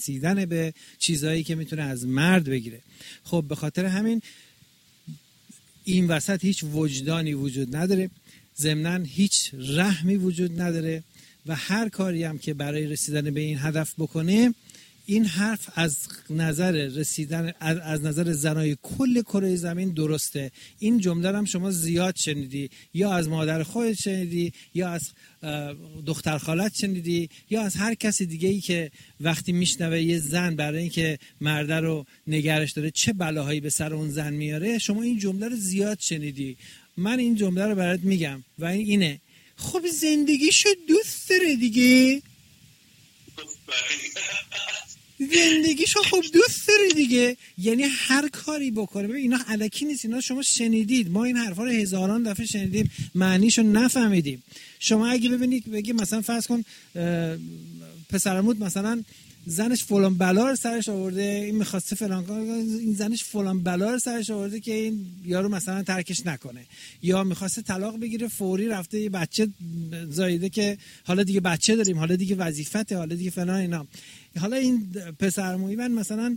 رسیدن به چیزایی که میتونه از مرد بگیره. خب به خاطر همین این وسط هیچ وجدانی وجود نداره، ضمناً هیچ رحمی وجود نداره و هر کاری هم که برای رسیدن به این هدف بکنه، این حرف از نظر رسیدن از نظر زنای کل کره زمین درسته. این جمله هم شما زیاد شنیدی، یا از مادر خودت شنیدی، یا از دختر خالت شنیدی، یا از هر کسی دیگه ای که وقتی میشنوه یه زن برای اینکه مرده رو نگرش داره چه بلاهایی به سر اون زن میاره، شما این جمله رو زیاد شنیدی. من این جمله رو برات میگم و اینه: خب زندگیشو دوست داره دیگه، زندگیشو خب دوست داره دیگه، یعنی هر کاری بکنه. ببین اینا الکی نیست، اینا شما شنیدید، ما این حرفا رو هزاران دفعه شنیدیم، معنیشو نفهمیدیم. شما اگه ببینید بگی مثلا فرض کن پسرموت مثلا زنش فلان بلا رو سرش آورده، این می‌خواسته فلان کار، این زنش فلان بلا رو سرش آورده که این یارو مثلا ترکش نکنه، یا می‌خواسته طلاق بگیره، فوری رفته یه بچه زاییده که حالا دیگه بچه داریم، حالا دیگه وظیفته، حالا دیگه فلان اینا. حالا این پسرموی من مثلا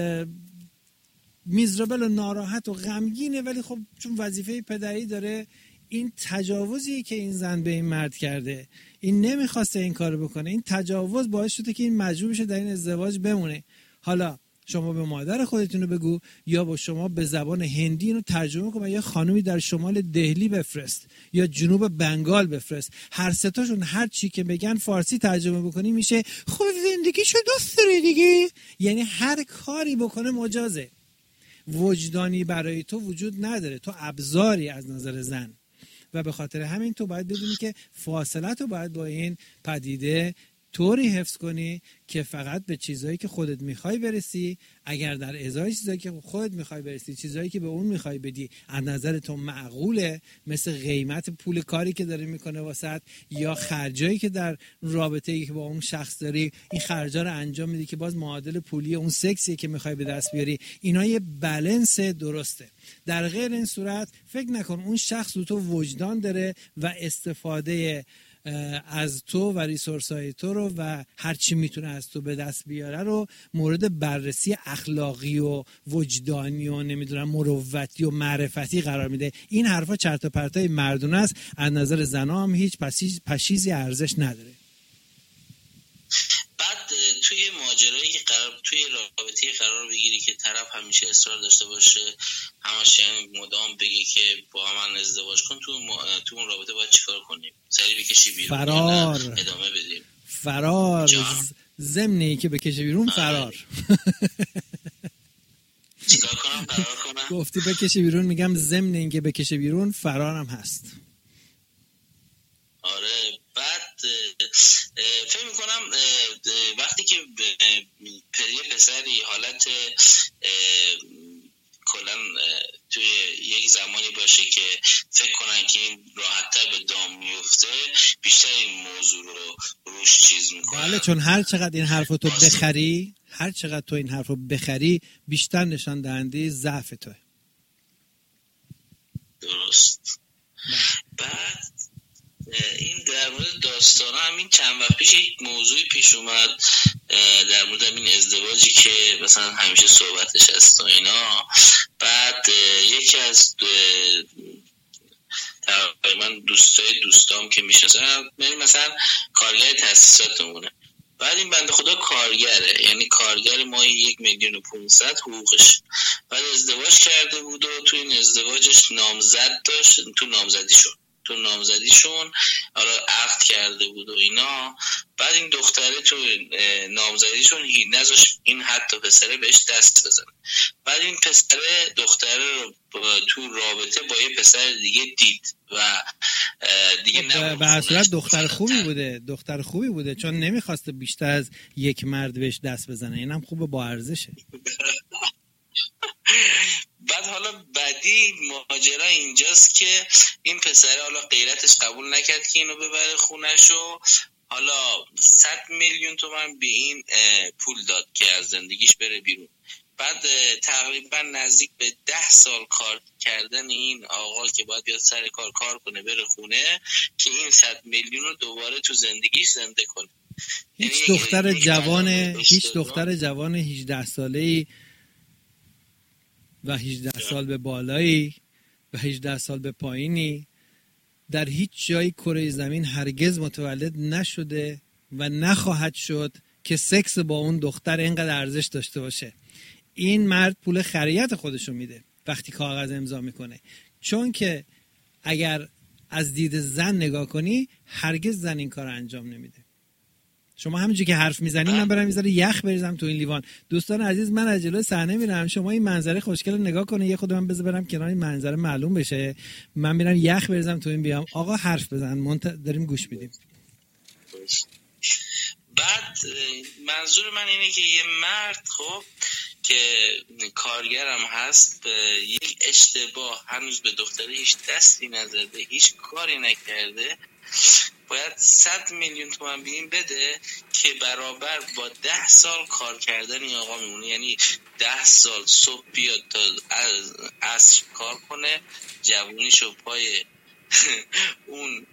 میزربل و ناراحت و غمگینه، ولی خب چون وظیفه پدری داره، این تجاوزی که این زن به این مرد کرده، این نمیخواسته این کارو بکنه، این تجاوز باعث شده که این مجبور بشه در این ازدواج بمونه. حالا شما به مادر خودتون بگو، یا با شما به زبان هندی اینو ترجمه کن، یا خانومی در شمال دهلی بفرست یا جنوب بنگال بفرست، هر سه تاشون هر چی که بگن فارسی ترجمه بکنی میشه خب زندگیشو دوست داره دیگه. یعنی هر کاری بکنه مجازه، وجدانی برای تو وجود نداره، تو ابزاری از نظر زن. و به خاطر همین تو باید بدونی که فاصله تو باید با این پدیده طوری حفظ کنی که فقط به چیزایی که خودت میخوای برسی، اگر در ازای چیزایی که خودت میخوای برسی، چیزایی که به اون میخوای بدی از نظر تو معقوله، مثل قیمت پول کاری که داری میکنه واسط، یا خرجایی که در رابطه‌ای که با اون شخص داری این خرجا رو انجام میدی که باز معادل پولی اون سکسی که میخوای به دست بیاری، اینا یه بالانس درسته. در غیر این صورت فکر نکن اون شخص تو وجدان داره و استفاده از تو و ریسورس‌های تو رو و هر چی میتونه از تو به دست بیاره رو مورد بررسی اخلاقی و وجدانی و نمیدونم مروتی و معرفتی قرار میده. این حرفا چرت و پرتای مردونه است، از نظر زنا هم هیچ پشیزی ارزش نداره. بعد توی ماجرایی که توی رابطه‌ای قرار بگیری که طرف همیشه اصرار داشته باشه، همش یعنی مدام بگی که با من ازدواج کن، تو اون رابطه باید چیکار کنیم؟ سری بکشی بیرون، فرار، ادامه بدیم؟ فرار، ضمنی که بکشه بیرون فرار. چیکار کنم؟ فرار کنم؟ گفتی بکشه بیرون، میگم ضمن اینکه بکشه بیرون فرارم هست. آره. بعد فکر میکنم وقتی که یه پسری حالت کلا توی یک زمانی باشه که فکر کنن که این راحت‌تر به دام میفته، بیشتر این موضوع رو روش چیز میکنن. بله، چون هر چقدر این حرفو تو بخری، هر چقدر تو این حرفو بخری، بیشتر نشان دهنده ضعف توه. درست. بعد این در مورد داستانا همین چند وقت پیش یک موضوعی پیش اومد در مورد این ازدواجی که مثلا همیشه صحبتش هست و اینا. بعد یکی از تقریبا دوستام که میشناسن مثلا کارگر تاسیساتمونه، بعد این بنده خدا کارگره، یعنی کارگر ماهی 1,500,000 حقوقش. بعد ازدواج کرده بود و تو این ازدواجش نامزد داشت، تو نامزدیشون حالا عقد کرده بود و اینا. بعد این دختره تو نامزدیشون نذاشت این حتی پسره بهش دست بزنه. بعد این دختره رو تو رابطه با یه پسر دیگه دید و دیگه به هر صورت دختر خوبی بوده چون نمیخواسته بیشتر از یک مرد بهش دست بزنه. اینم خوبه، با ارزشه. بعد حالا بعدی ماجرا اینجاست که این پسره حالا غیرتش قبول نکرد که اینو ببره خونه‌شو، حالا 100 میلیون تومان به این پول داد که از زندگیش بره بیرون. بعد تقریبا نزدیک به 10 سال کار کردن این آقا که باید بیاد سر کار کنه بره خونه که این 100 میلیون رو دوباره تو زندگیش زنده کنه. هیچ دختر جوان 18 ساله‌ای و 18 سال به بالایی و 18 سال به پایینی در هیچ جای کره زمین هرگز متولد نشده و نخواهد شد که سکس با اون دختر اینقدر ارزش داشته باشه. این مرد پول خریت خودشو میده وقتی کاغذ امضا میکنه، چون که اگر از دید زن نگاه کنی هرگز زن این کار انجام نمیده. شما همونجوری که حرف میزنی من برم میذاره یخ بریزم تو این لیوان. دوستان عزیز، من از جلوی صحنه میرم، شما این منظره خوشگل رو نگاه کنید، یه خود من بذار برم کنار این منظره معلوم بشه، من میرم یخ بریزم تو این بیام. آقا حرف بزن، داریم گوش میدیم. بعد منظور من اینه که یه مرد خب که کارگرم هست یک اشتباه هنوز به دختره هیچ دستی نزده، هیچ کاری نکرده، باید 100 میلیون تومان بین بده که برابر با 10 سال کار کردن این آقا میمونه. یعنی 10 سال صبح بیاد تا عصر کار کنه، جوونیشو پای اون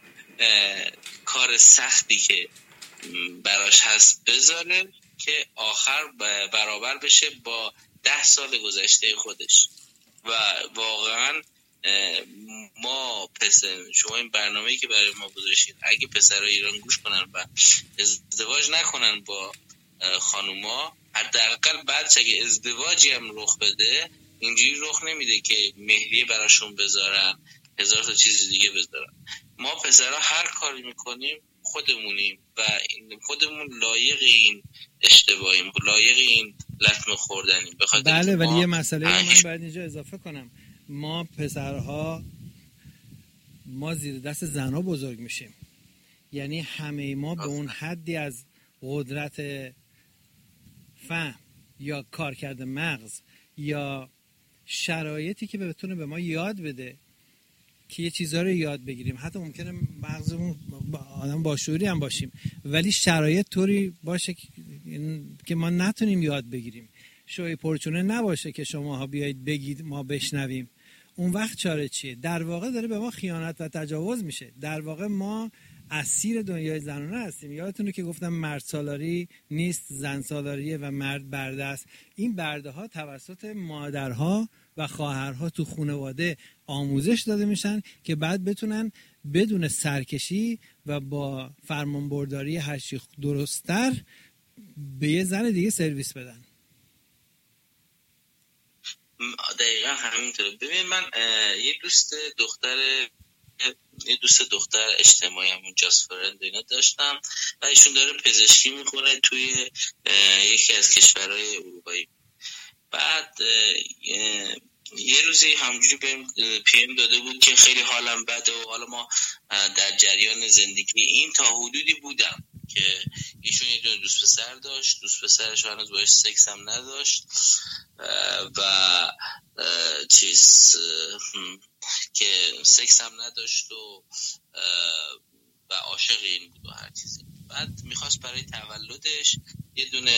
کار سختی که براش هست بذاره که آخر برابر بشه با 10 سال گذشته خودش. و واقعا ما شما این برنامه‌ای که برای ما گذاشتید، اگه پسرای ایران گوش کنن و ازدواج نکنن با خانوما، حداقل بعدش اگه ازدواجی هم رخ بده اینجوری رخ نمیده که مهریه براشون بذارن، 1000 تا چیز دیگه بذارن. ما پسرها هر کاری میکنیم خودمونیم و خودمون لایق این اشتباهیم، لایق این لطمه خوردنیم. بله، ولی یه مسئله من باید اینجا اضافه کنم. ما پسرها ما زیر دست زنها بزرگ میشیم، یعنی همه ما به اون حدی از قدرت فهم یا کارکرد مغز یا شرایطی که بتونه به ما یاد بده که یه چیزا رو یاد بگیریم، حتی ممکنه مغزمون آدم باشعوری هم باشیم ولی شرایط طوری باشه که ما نتونیم یاد بگیریم، شوی پرچونه نباشه که شماها بیایید بگید ما بشنویم. اون وقت چاره چیه؟ در واقع داره به ما خیانت و تجاوز میشه. در واقع ما اسیر دنیای زنانه هستیم. یادتونه که گفتم مرد سالاری نیست، زن سالاریه و مرد برده است. این برده ها توسط مادرها و خواهرها تو خانواده آموزش داده میشن که بعد بتونن بدون سرکشی و با فرمانبرداری هرچی درست‌تر به یه زن دیگه سرویس بدن. دقیقا همینطوره. ببین من یه دوست دختر اجتماعی همون جاست فرند اینا داشتم و ایشون داره پزشکی میکنه توی یکی از کشورهای اروپایی. بعد یه روزی همجوری بهم پی ام داده بود که خیلی حالم بده و حالا ما در جریان زندگی این تا حدودی بودم که ایشون یه دونه دوست پسر داشت، دوست پسرش هنوز باش سکس هم نداشت و که سکس هم نداشت و عاشق این بود و هر چیزی. بعد میخواست برای تولدش یه دونه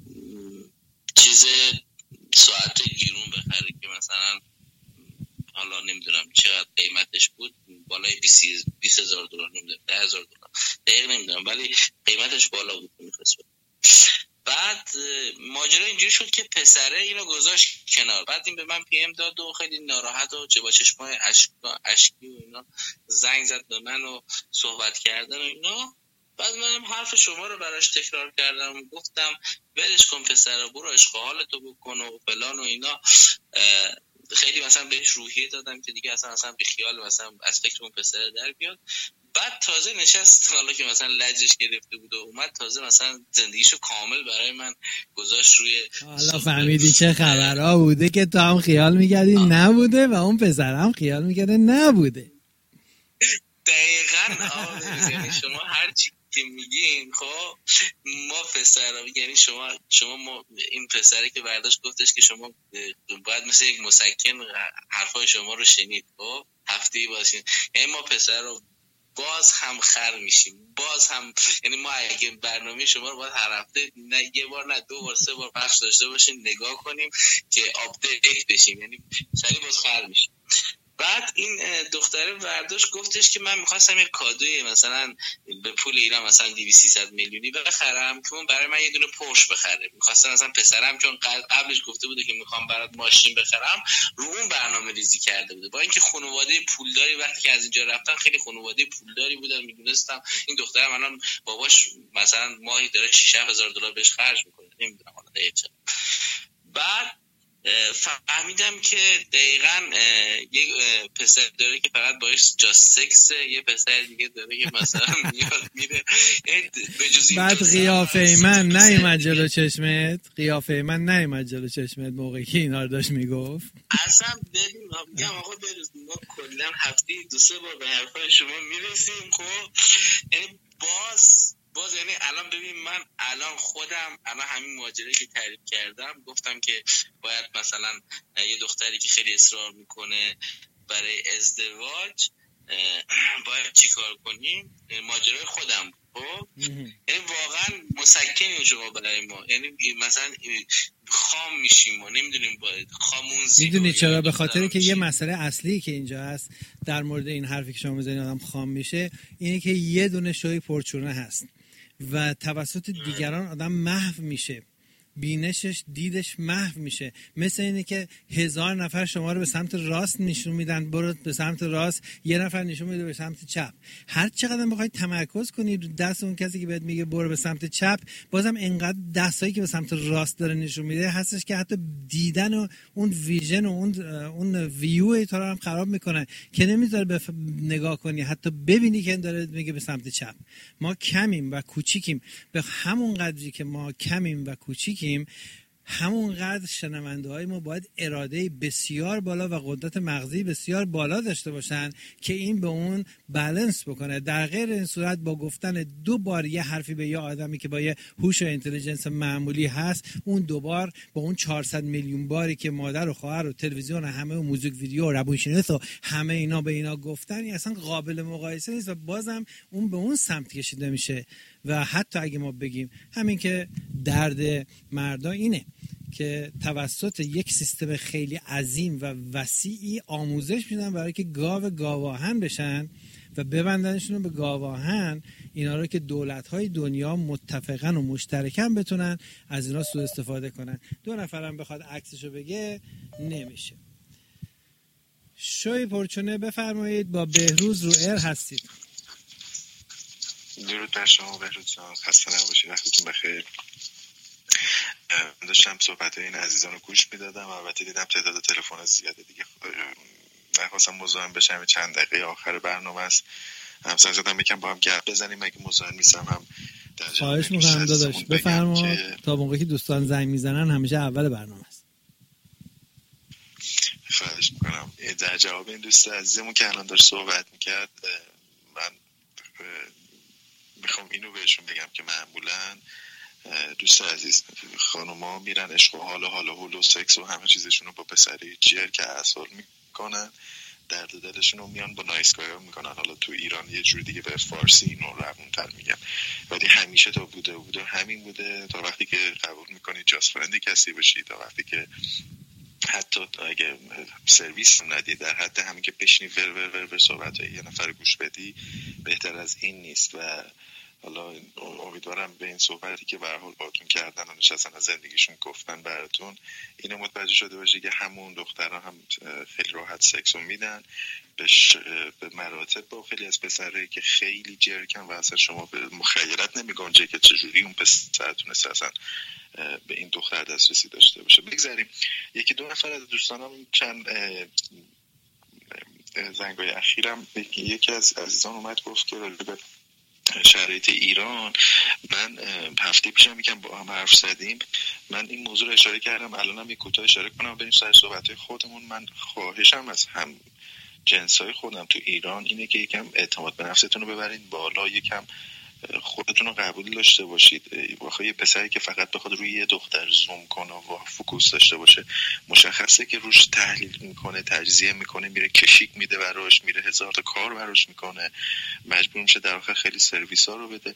ساعت گیرون بخره که مثلا حالا نمیدونم چقدر قیمتش بود، بالای $20,000 نمیدونم $10,000 دقیق نمیدونم، ولی قیمتش بالا بود میخواست. بعد ماجرا اینجوری شد که پسره اینو گذاشت کنار. بعد این به من پی ام داد و خیلی ناراحت و با چشمای اشکی و اینا زنگ زد به من و صحبت کردن و اینا. بعد منم حرف شما رو براش تکرار کردم و گفتم ولش کن پسره، برو عشق حالتو بکن و فلان و اینا. خیلی مثلا بهش روحیه دادم که دیگه اصلا بیخیال مثلا از فکر اون پسره در بیاد. بعد تازه نشست، حالا که مثلا لجش گرفته بود و اومد تازه مثلا زندگیشو کامل برای من گذاشت روی. حالا فهمیدی چه خبرها بوده که تو هم خیال میکردی نبوده و اون پسر هم خیال میکرده نبوده. دقیقاً. یعنی شما هر چی که میگین خب ما پسرا، یعنی شما این پسره که برداشت گفتش که شما باید مثل یک مسکن حرفای شما رو شنید خب هفته‌ای باشین. یعنی ما پسرا باز هم خر میشیم، باز هم یعنی ما اگه برنامه شما رو باید هر هفته نه یه بار نه 2 بار 3 بار پخش داشته باشیم نگاه کنیم که آپدیت بشیم، یعنی سریع باز خر میشیم. بعد این دختره برداشت گفتش که من میخواستم یه کادوی مثلا به پول ایران مثلا 200-300 میلیونی بخرم که اون برای من یه دونه پورش بخره. میخواستم مثلا پسرم چون قبلش گفته بوده که میخوام برات ماشین بخرم، رو اون برنامه ریزی کرده بوده. با اینکه خانواده پولداری، وقتی که از اینجا رفتن خیلی خانواده پولداری بودن، میدونستم این دخترم الان باباش مثلا ماهی داره 6,000 دلار بهش خرج میکنه، نمیدونم حالا دقیقاً چقدر. بعد فهمیدم که دقیقاً یک پسر داره که فقط باش جاست سکس، یه پسر دیگه داره که مثلا میاد میره به جز این. بعد قیافه من نیومد جلو چشمت، قیافه من نیومد جلو چشمت موقعی که اینا رو داشت میگفت؟ اصلا ببین میگم آقا بروز ما کلا هفته 2-3 بار به حرفای شما میرسیم. خب یعنی باز یعنی الان ببین من الان خودم الان همین ماجرایی که تعریف کردم گفتم که باید مثلا یه دختری که خیلی اصرار میکنه برای ازدواج باید چیکار کنیم، ماجرای خودم. خب یعنی واقعا مسکنیم شما برای ما، یعنی مثلا خام میشیم ما نمیدونیم باید خامونزی. میدونی چرا؟ به خاطر که یه مسئله اصلی که اینجا هست در مورد این حرفی که شما میزنید آدم خام میشه اینه که یه دونه شوی پرچونه هست و توسط دیگران آدم محو میشه، بینشش دیدش محو میشه. مثل اینه که 1000 نفر شما رو به سمت راست نشون میدن برو به سمت راست، یه نفر نشون میده به سمت چپ. هر چقدر بخواید تمرکز کنید رو دست اون کسی که بهت میگه برو به سمت چپ، بازم انقدر دستایی که به سمت راست داره نشون میده هستش که حتی دیدن و اون ویژن و اون ویو تو رو هم خراب میکنه که نمیذاره نگاه کنی حتی ببینی که داره میگه به سمت چپ. ما کمیم و کوچیکیم، به همون قدری که ما کمیم و کوچیکیم همونقدر شنونده های ما باید اراده بسیار بالا و قدرت مغزی بسیار بالا داشته باشن که این به اون بالانس بکنه. در غیر این صورت با گفتن 2 بار یه حرفی به یه آدمی که با یه هوش و اینتلیجنس معمولی هست، اون 2 بار با اون 400 میلیون باری که مادر و خواهر و تلویزیون و همه و موزیک ویدیو و روانشناس و همه اینا به اینا گفتن، این اصلا قابل مقایسه نیست و بازم اون به اون سمت کشیده میشه. و حتی اگه ما بگیم همین که درد مردا اینه که توسط یک سیستم خیلی عظیم و وسیعی آموزش میدن برای که گاواهن بشن و ببندنشون به گاواهن، اینا رو که دولت‌های دنیا متفقاً و مشترکاً بتونن از اینا سوء استفاده کنن. 2 نفرم بخواد عکسشو بگه نمیشه. شوی پرچونه بفرمایید، با بهروز رو ایر هستید. درود بر شما بهروز جان، خسته نباشید، وقتتون بخیر. داشتم صحبت این عزیزان رو گوش میدادم، البته دیدم تعداد تلفن زیاده دیگه، نخواستم مزاحم بشم. چند دقیقه آخر برنامه است، همسر زدم یکم با هم گپ بزنیم، اگه مزاحم نیستم هم خواهش میکنم داداش بفرما. تا موقعی که دوستان زنگ میزنن همیشه اول برنامه است. خواهش میکنم. در جواب این دوست عزیزمون که الان داشت صحبت میکرد، من میخوام اینو بهشون بگم که معمولاً دوست عزیز خانوما میرن عشق و حال و سکس و همه چیزشون رو با پسری جر که اصال میکنن، درد دلشون رو میان با نایسگاه میکنن. حالا تو ایران یه جور دیگه به فارسی اینو روون‌تر میگن، ولی همیشه تا بوده همین بوده. تا وقتی که قبول میکنی جاست فرندی کسی باشی، تا وقتی که حتی اگه سرویس ندی، در حد همین که بشینی ور صحبتای یه نفر گوش بدی، بهتر از این نیست. و حالا امیدوارم به این صحبتی که به هر حال باهاتون کردن و نشستن از زندگیشون گفتن براتون، اینو متوجه شده باشی که همون دخترها هم خیلی راحت سکسو میدن به مراتب با خیلی از پسرایی که خیلی جرکن و اصلا شما به مخیلت نمیگنجه که چجوری اون پسرتون اصلا به این دختر دسترسی داشته باشه. بگذاریم 1-2 نفر از دوستانم چند زنگای اخیرم یکی از عزیزان اومد گفت که شرایط ایران، من هفته پیشم یکم با هم حرف زدیم، من این موضوع رو اشاره کردم، الانم یک کوتاه اشاره کنم بریم سر صحبت‌های خودمون. من خواهشم از هم جنسای خودم تو ایران اینه که یکم اعتماد به نفستون رو ببرین بالا، یکم خودتون رو قبول داشته باشید. واقعا یه پسری که فقط بخواد روی یه دختر زوم کنه و فوکوس داشته باشه، مشخصه که روش تحلیل میکنه، تجزیه میکنه، میره کشیک میده براش، میره 1000 تا کار براش میکنه، مجبور میشه در آخر خیلی سرویس ها رو بده.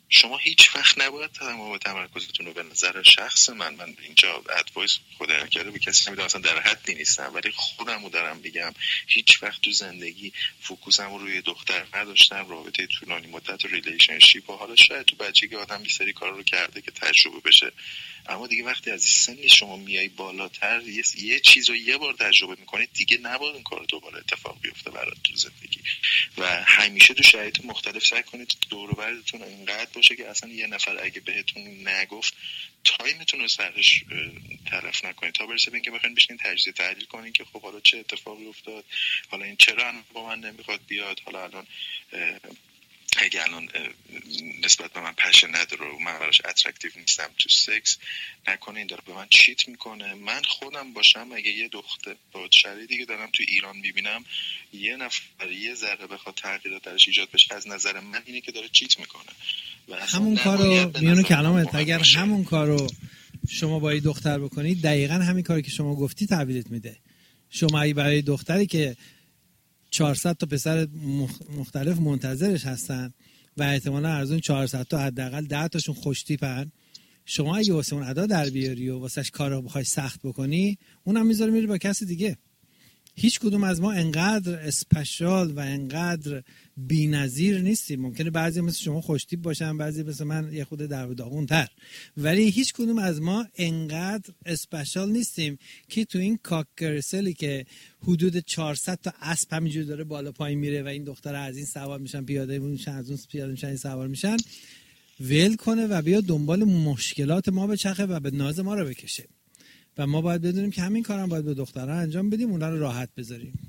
شما هیچ وقت نباید تمام تمرکزتون رو، به نظر شخص من اینجا ادوایس خدا کرده به کسی نمیدم، اصلا در حدی نیستم، ولی خودم رو دارم بگم هیچ وقت تو زندگی فوکوسم رو روی دختر نداشتم، رابطه طولانی مدت و ریلیشنشیپ و حالا شاید تو بچگی آدم یه سری کارا رو کرده که تجربه بشه، اما دیگه وقتی از سن شما میای بالاتر یه چیز رو یه بار تجربه میکنید دیگه نباید اون کار دوباره اتفاق بیفته برات تو زندگی. و همیشه تو شرایط مختلف سعی کنید دور و برتون اینقدر باشه که اصلا یه نفر اگه بهتون نگفت تایمتون رو سرش تلف نکنید تا برسه به اینکه بخواید بشینید تجزیه تحلیل کنید که خب حالا چه اتفاقی افتاد، حالا این چرا با من نمیخواد بیاد، حالا الان اگه الان نسبت به من پشن نداره و من براش اترکتیو نیستم تو سکس، نکنه این داره به من چیت میکنه. من خودم باشم اگه یه دختر با شرایطی که دارم تو ایران میبینم یه نفر یه ذره بخواد تغییرات درش ایجاد بشه، از نظر من اینه که داره چیت میکنه. همون کارو میونه کلامت، اگر همون کارو شما با این دختر بکنید دقیقاً همین کاری که شما گفتی تحویلت میده. شما اگه برای دختری که 400 تا پسر مختلف منتظرش هستن و احتمالاً از اون 400 تا حداقل 10 تاشون خوش تیپن، شما اگه واسه اون ادا در بیاری و واسش کارو بخوای سخت بکنی، اونم میذاره میره با کسی دیگه. هیچ کدوم از ما انقدر اسپشال و انقدر بی‌نظیر نیستیم. ممکنه بعضی مثل شما خوشتیپ باشن، بعضی مثل من یه خود درو داغون‌تر، ولی هیچ کدوم از ما انقدر اسپشال نیستیم که تو این کاکرسلی که حدود 400 تا اسب همینجوری داره بالا پایین میره و این دختر از این سوار میشن پیاده میشن، از اون پیاده میشن این سوار میشن، ول کنه و بیا دنبال مشکلات ما بچرخه و به ناز ما رو بکشه. و ما باید بدونیم که همین کارم باید به دخترها انجام بدیم، اونا رو راحت بذاریم.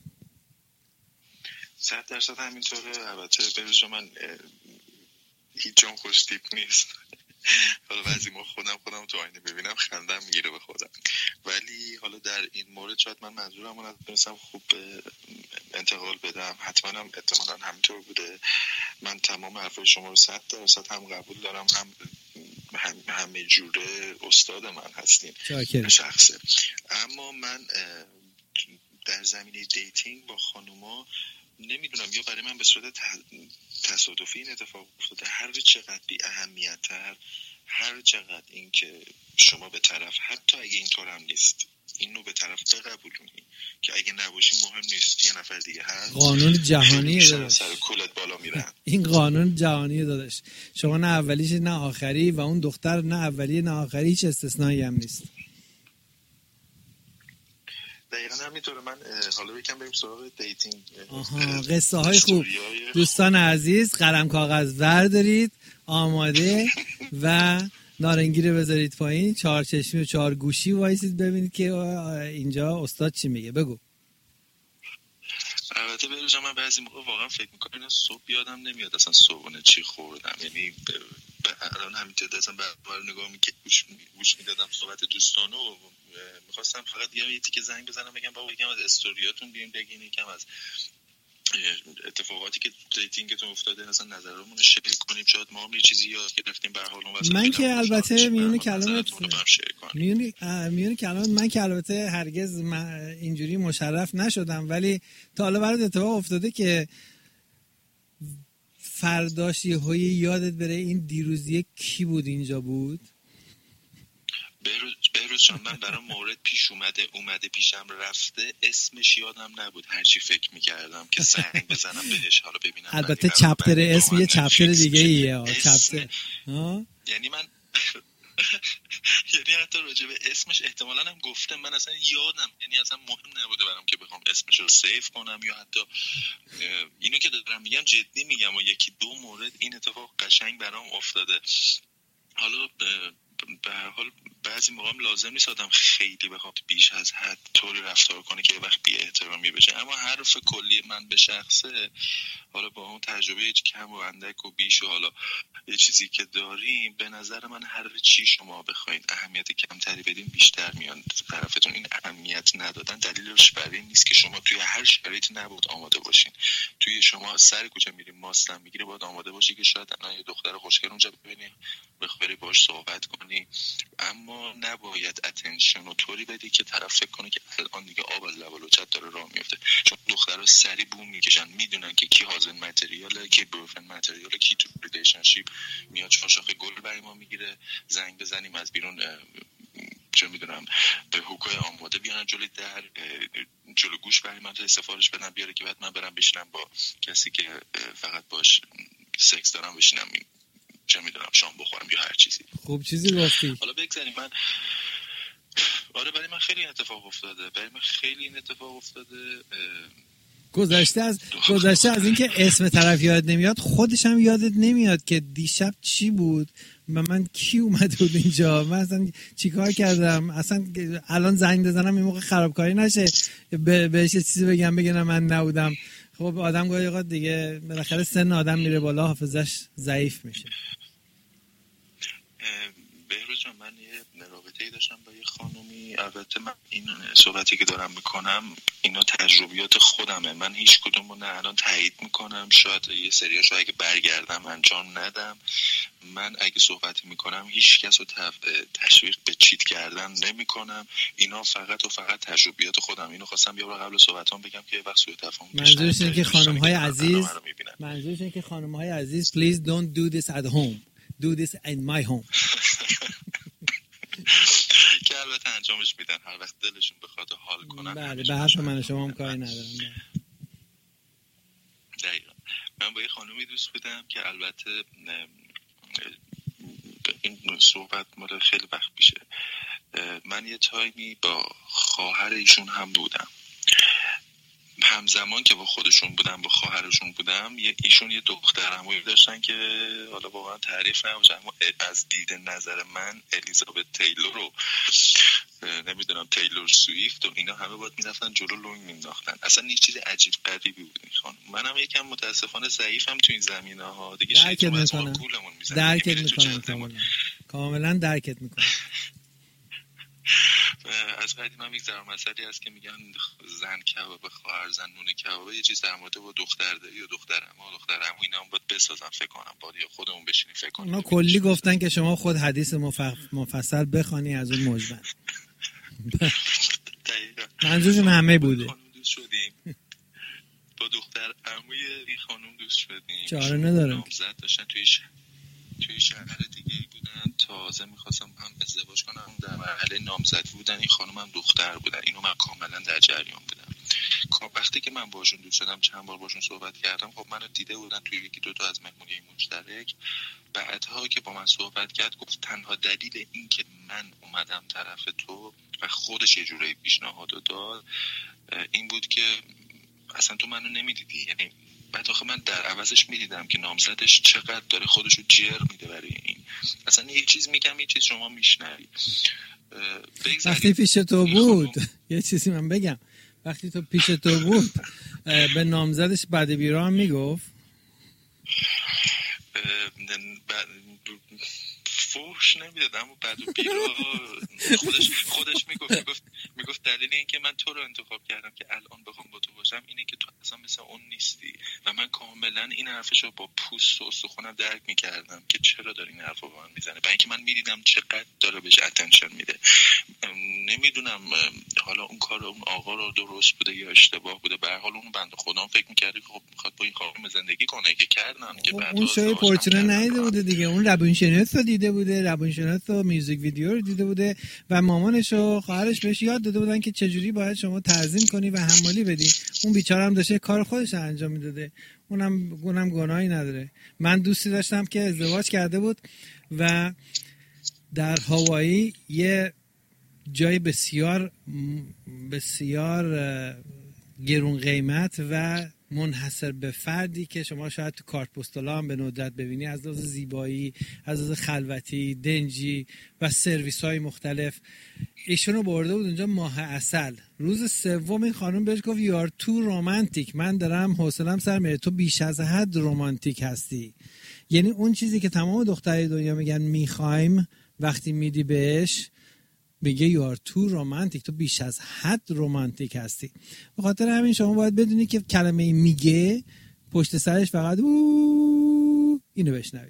100% همینطوره. البته بروز جو من هیچ جام خوش تیپ نیست. حالا بعضی ما خودم تو آینه ببینم خندم میگیره به خودم، ولی حالا در این مورد شاید من منظورم رو نتونستم خوب انتقال بدم. حتما هم احتمالاً همینطور بوده. من تمام حرفای شما رو 100% هم قبول دارم، هم همه جوره استاد من هستین شخصه. اما من در زمینه دیتینگ با خانوما نمیدونم، یا برای من به صورت تصادفی این اتفاق افتاده، هر چقدر بی اهمیت‌تر، هر چقدر این که شما به طرف حتی اگه اینطور هم نیست اینو به طرف بقبولونی که اگه نباشی مهم نیست یه نفر دیگه هست. قانون جهانیه داداش، سر کولت بالا میرن. این قانون جهانیه داداش، شما نه اولیش نه آخری و اون دختر نه اولی نه آخری، هیچ استثنایی هم نیست. دقیقا همینطوره. من حالا یکم بریم سراغ دیتینگ. قصه های خوب. دوستان عزیز قلم کاغذ بردارید، آماده و نارنگی رو بذارید پایین، 4 چشمی و 4 گوشی وایسید ببینید که اینجا استاد چی میگه. بگو. البته بروز من بعضی موقع واقعا فکر میکنم صبح یادم نمیاد اصلا صبحونه چی خوردم، یعنی الان همینطور داشتم برای نگاه گوش میدادم صحبت دوستانو و میخواستم فقط یه تیکه زنگ بزنم بگم بابا یکم از استوریاتون بیاین بگین، یکم از اتفاقاتی که دیتینگتون افتاده مثلا نظرمون رو شیر کنیم، شاید ما هم یه چیزی یاد گرفتیم به حال اون. من که البته میونه کلامت من که البته هرگز اینجوری مشرف نشدم، ولی تا حالا برات اتفاق افتاده که فرداش یهویی یادت بره این دیروزی کی بود اینجا بود؟ بهروز جان من برای مورد پیش اومده پیشم رفته، اسمش یادم نبود، هرچی فکر میکردم که زنگ بزنم بهش حالا ببینم. البته چپتر اسم یه چپتر دیگه ایه چپتر. یعنی من یعنی حتی راجع به اسمش احتمالاً هم گفتم، من اصلا یادم، یعنی اصلا مهم نبوده برام که بخوام اسمش رو سیف کنم یا حتی اینو که دارم میگم جدی میگم و یکی دو مورد این اتفاق قشنگ برام افتاده. حالا به هر حال بعضی موقع لازم نیست آدم خیلی بخواد بیش از حد طوری رفتار کنه که یه وقت بی احترامی بشه، اما حرف کلی من به شخصه، حالا با اون تجربه کم و اندک و بیش و حالا یه چیزی که داریم، به نظر من هر چی شما بخواید اهمیت کمتری بدین بیشتر میان طرفتون. این اهمیت فرصت ندادن دلیلش برای این نیست که شما توی هر شرایطی نباید آماده باشین. توی شما سر کوچه میریم ماستم میگیری باید آماده باشی که شاید الان یه دختر خوشگل اونجا ببینی بخوری باهاش صحبت کنی، اما نباید اتنشن رو طوری بدی که طرف فکر کنه که الان دیگه آب از لب و لوچت داره راه میفته. چون دخترها سری بوم میکشن، میدونن که کی هازن متریاله، کی بروفن متریاله، کی تو ریلیشنشیپ میاد شاخه گل برای ما میگیره، زنگ بزنیم از بیرون چه میدونم به حقوق آماده بیان جلوی در جلو گوش برای من سفارش بدن بیاره که بعد من برم بشینم با کسی که فقط باش سکس دارم بشینم چه میدونم شام بخورم یا هر چیزی. خوب چیزی گفتی. حالا بگذاریم من آره برای من خیلی اتفاق افتاده. گذشته از اینکه اسم طرف یاد نمیاد، خودش هم یادت نمیاد که دیشب چی بود، من کی اومده بود اینجا، من اصلا چیکار کردم، اصلا الان زنگ بزنم این موقع خرابکاری نشه بهش چیزی بگم من نبودم. خب آدم گاهی اوقات دیگه بالاخره سن آدم میره بالا، حافظش ضعیف میشه. بهروز جان من یه رابطه‌ای داشتم با یه خانومی، البته من این صحبتی که دارم میکنم اینا تجربیات خودمه، من هیچ کدوم رو نه الان تایید میکنم، شاید یه سریاشو اگه برگردم انجام ندم. من اگه صحبتی میکنم هیچ کس رو تشویق به چیت کردن نمیکنم، اینا فقط و فقط تجربیات خودم. اینو خواستم یه بار قبل صحبتام بگم که وقت سوء تفاهم منظورش اینه که خانم‌های عزیز please don't do this at home, do this in my home. که البته انجامش میدن هر وقت دلشون بخواد حال کنن. بله به حرف من شما هم کاری ندارم. دقیقا من با یه خانومی دوست بودم که البته این صحبت مال خیلی وقت پیشه، من یه تایمی با خواهر ایشون هم بودم، همزمان که با خودشون بودم با خواهرشون بودم. ایشون یه دخترعمویی داشتن که حالا واقعا تعریف نمیشه، اما از دید نظر من الیزابت تیلور رو نمیدونم تیلور سویفت و اینا همه باید میرفتن جلو لنگ مینداختن. اصلا یه چیز عجیب غریبی بود این خانم. منم یکم متاسفانه ضعیفم تو این زمینه ها دیگه، شیطون از ما گولمون میزنه. درکت میکنم کاملا درکت میکنم. از قدیم هم یک ضرب‌مثلی هست که میگن زن کباب خواهر، زن نون کباب، یه چیز در مورد با دخترداری و دخترعمو اینا هم باید بسازن فکر کنم، باید یا خودمون بشینیم فکر کنیم. اونا کلی گفتن که شما خود حدیث مفصل بخوانی از اون مجمل. منظورشون همه بوده. دوست شدیم با دخترعموی این خانم دوست شدیم، چاره ندارم. نامزد داشتن توی شهر دیگه بودن، تازه میخواستم هم ازدواج کنم، در مرحله نامزدی بودن. این خانم هم دختر بودن، اینو من کاملا در جریان بودم. وقتی که من باشون دوست شدم چند بار باشون صحبت کردم، خب منو دیده بودن توی یکی دو تا از مهمونی مشترک. بعدها که با من صحبت کرد گفت تنها دلیل این که من اومدم طرف تو و خودش یه جوری پیشنهاد داد این بود که اصلا تو منو نمیدیدی، یعنی بعد آخه من در عوضش میدیدم که نامزدش چقدر داره خودشو جر میده برای این. اصلا یه چیز میگم یه چیز شما میشنوی. وقتی پیش تو بود یه چیزی من بگم، وقتی تو پیش تو بود به نامزدش بعد بیرا هم میگفت فوش نمیداد، اما بعد بیرا خودش میگفت دلیل این که من تو رو انتخاب کردم که الان بخوام با تو باشم اینه که تو اصلا مثل اون نیستی. و من کاملا این حرفشو با پوست و استخونم درک میکردم که چرا داره این حرفو به من میزنه، برای اینکه من میدیدم چقدر داره بهش اتنشن میده. نمیدونم حالا اون کار اون آقا رو درست بوده یا اشتباه بوده، به هر حال اون بنده خدا فکر می‌کرد خب میخواد با این خانم زندگی کنه که کردن که بعد اون شوی پورتره ندیده بوده دیگه، اون روانشناس رو دیده بوده، روانشناس و میوزیک ویدیو رو دیده بوده و مامانش و خواهرش بهش یاد داده بودن که چجوری باید شما تعظیم کنی و حمالی بدی. اون بیچاره هم داشته کار خودش رو انجام میداده، اونم گناهی نداره. من دوستی داشتم که ازدواج کرده بود و در هاوایی یه جای بسیار گرون قیمت و منحصر به فردی که شما شاید تو کارت پستالا هم به ندرت ببینی، از لحاظ زیبایی، از لحاظ خلوتی، دنجی و سرویس های مختلف. ایشونو برده بود اونجا ماه عسل. روز سوم این خانم بهش گفت یار تو رومانتیک، من دارم حوصله‌ام سر میره، تو بیش از حد رومانتیک هستی. یعنی اون چیزی که تمام دخترای دنیا میگن میخوایم وقتی میدی بهش میگه you are too romantic، تو بیش از حد رومانتیک هستی. به خاطر همین شما باید بدونی که کلمه میگه پشت سرش فقط اینو بشنوی.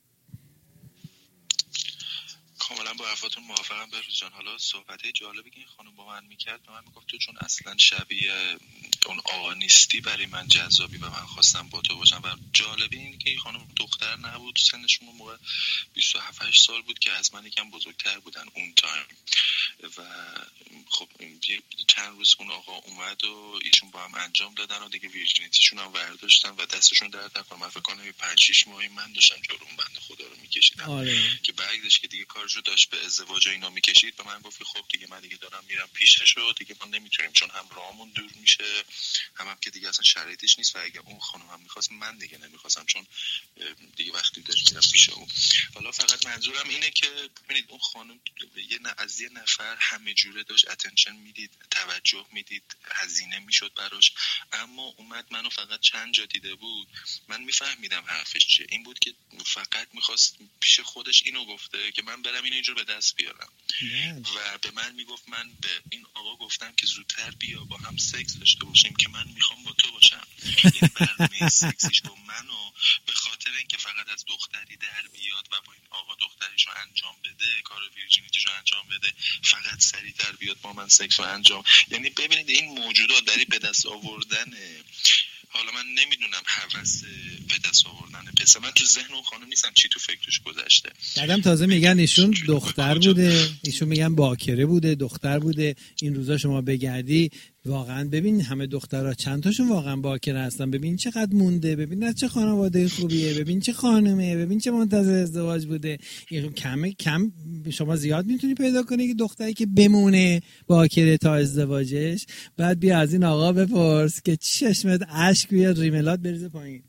کاملا با حرفاتون موافقم بهروز جان. حالا صحبت جالبی که این خانم با من میکرد، به من میگفت تو چون اصلا شبیه اون آقا نیستی برای من جذابی و من خواستم با تو باشم. و جالبی این که این خانم دختر نبود، سنشون موقع 27-8 سال بود که از من یکم بزرگتر بودن اون تایم. و خب چند روز اون آقا اومد و ایشون با هم انجام دادن و دیگه ویرجینیتیشون هم برداشتن و دستشون در نکنه. من فکر کنم 5-6 ماهی من داشتم جلوم بنده خدا رو میکشیدم که برگشت که دیگه کارشو داشت به ازدواج و اینا میکشید. به من گفت خب دیگه من دیگه دارم میرم پیشش و دیگه ما نمیتونیم، چون هم راهمون دور میشه هم که دیگه اصلا شرایطش نیست و اگه اون خانم هم میخواست من دیگه نمیخواستم، چون دیگه وقتی داشت میرم پیش اون. حالا فقط منظورم اینه که ببینید اون خانم از یه نفر همه جوره داشت اتنشن میدید، توجه میدید، هزینه میشد براش، اما اومد منو فقط چند جا دیده بود من میفهمیدم حرفش چیه. این بود که فقط میخواست پیش خودش اینو گفته که من برم اینو به دست بیارم و به من میگفت من به این آقا گفتم که زودتر بیا با هم سکس داشته باشیم که من میخوام با تو باشم. یعنی برنامه سکسیش با منو به خاطر اینکه فقط از دختری در بیاد و با این آقا دختریشو انجام بده، کار ویرجینیتیشو انجام بده، فقط سریعتر بیاد با من سکس رو انجام. یعنی ببینید این موجودات برای به دست آوردن، حالا من نمیدونم هوس به دست آوردن پسر، من تو ذهن اون خانم نیستم چی تو فکرش گذشته. بعدم تازه میگن ایشون دختر بوده، ایشون میگن باکره بوده، دختر بوده. این روزا شما بگردی واقعا ببین همه دخترها چند تاشون واقعا باکره هستن. ببین چقدر مونده، ببین از چه خانواده خوبیه، ببین چه خانومه، ببین چه منتظر ازدواج بوده. این کم شما زیاد میتونی پیدا کنی که دختری که بمونه باکره تا ازدواجش. بعد بیا از این آقا بپرس که چشمت اشک بیاد ریملات بریزه پایین.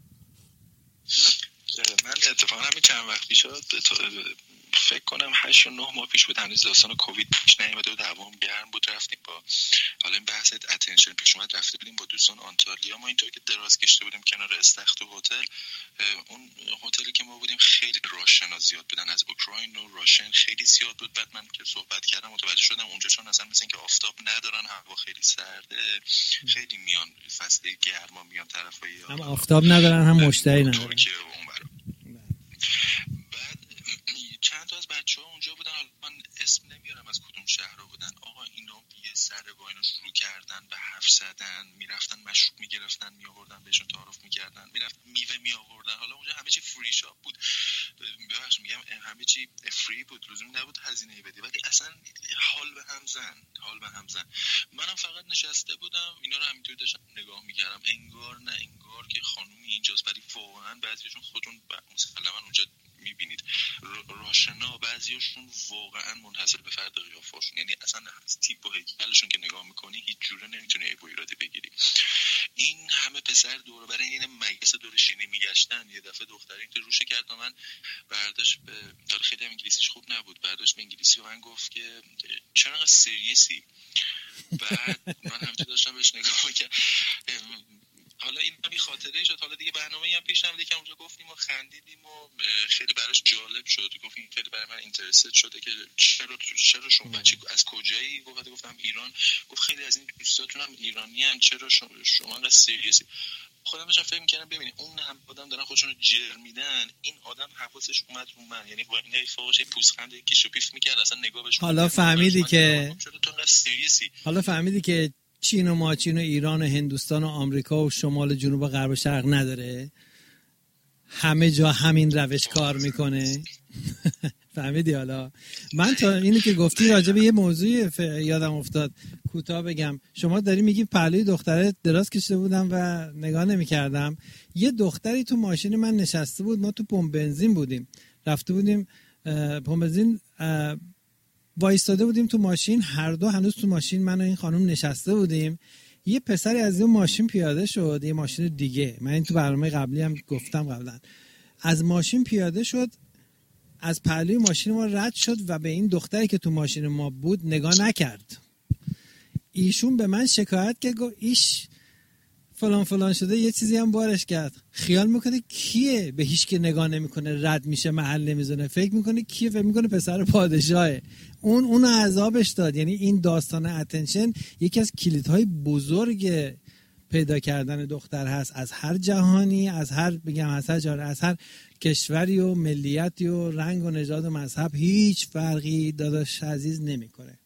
من اتفاقا همین چند وقت پیش فکر کنم 8 و 9 ماه پیش بود، هنوز داستان کووید پیش نیومده بود، هوام گرم بود، رفتیم با حالا این بحث اتنشن پیش اومد، رفته بودیم با دوستان آنتالیا. ما اینطور که دراز کشیده بودیم کنار استخر هتل. اون هتلی که ما بودیم خیلی راشنا زیاد بودن، از اوکراین و راشن خیلی زیاد بود. بعد من که صحبت کردم متوجه شدم اونجا چون اصلا مثل اینکه آفتاب ندارن، هوا خیلی سرده، خیلی میان فصل گرما میان طرفای هم آفتاب ندارن هم مشتری ندارن. چند تا از بچه‌ها اونجا بودن، من اسم نمیارم از کدوم شهرها بودن. آقا اینا یه سر با اینا شروع کردن به حرف زدن، میرفتن مشروب میگرفتن میآوردن بهشون تعارف میکردن، میرفتن میوه میآوردن. حالا اونجا همه چی فری شاپ بود، ببخشید میگم همه چی فری بود، لزومی نبود هزینه بدی، ولی اصلا حال به هم زن. منم فقط نشسته بودم اینا رو همینطوری داشتم نگاه میکردم، انگار که خانومی اینجاست، ولی واقعا بعضیشون خودتون مسلما اونجا میبینید راشنا، بعضیاشون واقعا منحصر به فرد قیافه‌شون، یعنی اصلا از تیپ و هیکلشون که نگاه میکنی هیچ جوره نمیتونی عیب و ایرادی بگیری. این همه پسر دور برای این مگس دور شینی میگشتن، یه دفعه دختری که روش کرد و من برداشت به خیلی انگلیسیش خوب نبود، برداشت به انگلیسی و من گفت که چرا انقدر سریسی. بعد من همینجوری داشتم بهش نگاه میکردم. حالا این بی خاطره شد. حالا دیگه برنامه‌ای هم پیش نمیاد که اونجا گفتیم و خندیدیم و خیلی براش جالب شد، گفتیم خیلی برای من اینترست شده که چرا شما بچه از کجایی؟ گفتم ایران. گفت خیلی از این دوستاتون هم ایرانیان، چرا شما انقدر سریسی؟ خودم داشتم فکر می‌کردم ببینید اون هم آدم دارن خودشون رو جر میدن، این آدم حواسش اومد رو من، یعنی با این فوقش پوزخند کیشو پیف می‌کرد، اصلا نگاه بهش. حالا فهمیدی که چرا تو انقدر سریسی؟ حالا فهمیدی که چین و ماچین و ایران و هندوستان و آمریکا و شمال و جنوب و غرب و شرق نداره، همه جا همین روش کار میکنه. فهمیدی؟ حالا من تا اینی که گفتی راجع به یه موضوع یادم افتاد کوتاه بگم. شما داری میگی پهلوی دختره دراز کشیده بودم و نگاه نمیکردم. یه دختری تو ماشین من نشسته بود، ما تو پمپ بنزین بودیم، رفته بودیم پمپ بنزین، وایستاده بودیم تو ماشین، هر دو هنوز تو ماشین من و این خانم نشسته بودیم. یه پسری از اون ماشین پیاده شد، یه ماشین دیگه، من این تو برنامه قبلی هم گفتم قبلا، از ماشین پیاده شد، از پهلوی ماشین ما رد شد و به این دختری که تو ماشین ما بود نگاه نکرد. ایشون به من شکایت که گفت ایش فلان شده یه چیزی هم بارش کرد، خیال میکنه کیه، به هیچ که نگاه نمیکنه، رد میشه، محل نمیزنه، فکر میکنه کیه، فکر میکنه پسر پادشاهه. اون عذابش داد. یعنی این داستان اتنشن یکی از کلیدهای بزرگ پیدا کردن دختر هست، از هر جهانی، از هر از هر کشوری و ملیتی و رنگ و نژاد و مذهب، هیچ فرقی داداش عزیز نمیکنه.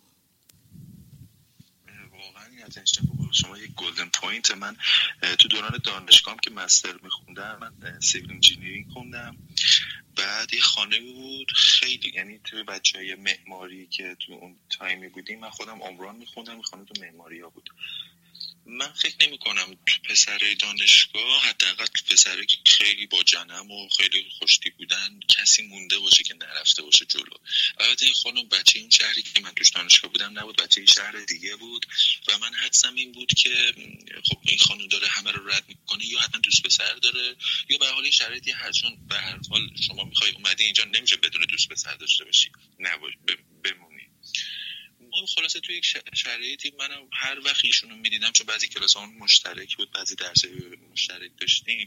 شما یک گلدن پوینت. من تو دوران دانشگاهم که مستر میخوندم، من سیویل انجینیرینگ خوندم، بعد یه خانه بود خیلی، یعنی توی بچهای معماری که تو اون تایمی بودیم، من خودم عمران میخوندم، خانه تو معماری ها بود. من فکر نمی کنم پسرای دانشگاه، حداقل پسرای که خیلی با جنم و خیلی خوشتیپ بودن، کسی مونده باشه که نرفته باشه جلو. البته این خانم بچه این شهری که من توش دانشگاه بودم نبود، بچه این شهر دیگه بود و من حدسم این بود که خب این خانم داره همه رو رد میکنه، یا حتما دوست پسر داره، یا به حال شرایطی هست، چون به هر حال شما میخوای اومدی اینجا، نمیشه بدون دوست پسر داشته باشی، بمونی. خلاصه توی یک شرایطی منم هر وقت ایشونو میدیدم، چون بعضی کلاسامون مشترک بود، بعضی درسای مشترک داشتیم،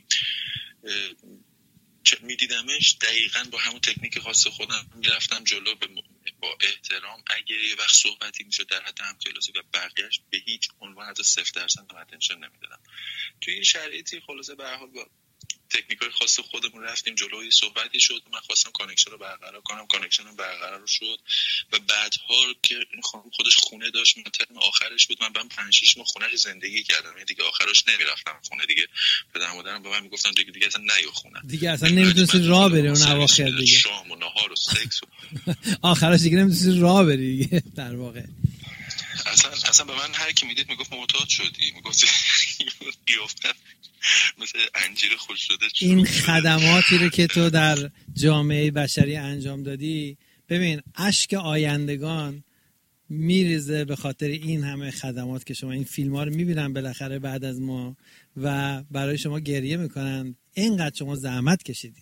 میدیدمش دقیقاً با همون تکنیک خاص خودم میرفتم جلو، با احترام. اگه یه وقت صحبتی میشد در حد همکلاسی و بقیه‌اش، به هیچ عنوان حتی 0% اتنشن نمیدادم. توی این شرایطی خلاصه به هر حال با تکنیکای خاص خودمون رفتیم جلوی، صحبتی شد، من خواستم کانکشن رو برقرار کنم، کانکشن رو برقرار شد و بعدها که این خانم خودش خونه داشت، من ترم آخرش بود، من 5-6 ماه خونه‌اش زندگی کردم، یعنی دیگه آخرش نمیرفتم خونه دیگه. پدر مادرم به من میگفتن دیگه اصلا نیا خونه، دیگه اصلا نمیتونستی راه بری اون اواخر دیگه، شام و نهار و سکس و آخرش دیگه نمیتونستی راه بری دیگه. در واقع اصلا به من هر کی میدید میگفت معتاد شدی، میگفت قیافت مثل انجیر خوش شده. این خدماتی رو که تو در جامعه بشری انجام دادی، ببین اشک آیندگان میریزه به خاطر این همه خدمات که شما، این فیلم ها رو میبینن بالاخره بعد از ما و برای شما گریه میکنن، اینقدر شما زحمت کشیدی.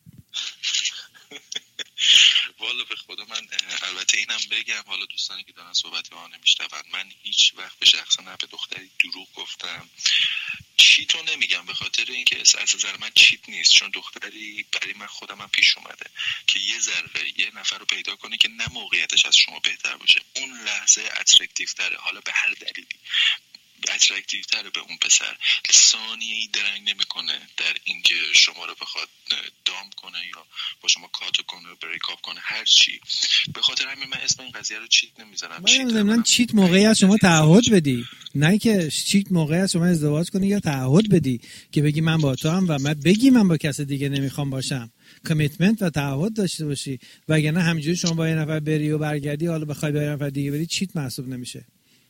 والا به خدا من البته اینم بگم، حالا دوستانی که دارن صحبت ما نمیشنون، من هیچ وقت به شخصا نه به دختری دروغ گفتم. چیتو نمیگم به خاطر اینکه از نظر من چیت نیست، چون دختری برای من خودم هم پیش اومده که یه ذره یه نفر رو پیدا کنه که نه موقعیتش از شما بهتر باشه، اون لحظه اترکتیو تره، حالا به هر دلیلی اترکتیو تره به اون پسر، ثانیه‌ای درنگ نمیکنه در اینکه شما رو بخواد دام کنه یا با شما کاتو کنه، بریک اپ کنه، هر چی. به خاطر همین من اسم این قضیه رو چیت نمیذارم. من چیت موقعی از شما تعهد بدی، نه که چیت موقعی از شما ازدواج کنی یا تعهد بدی که بگی من با تو هم و من بگی من با کس دیگه نمیخوام باشم، کامیتمنت و تعهد داشته باشی، وگرنه همینجوری شما با یه نفر بری و برگردی، حالا بخوای با یه نفر دیگه بری، چیت محسوب نمیشه.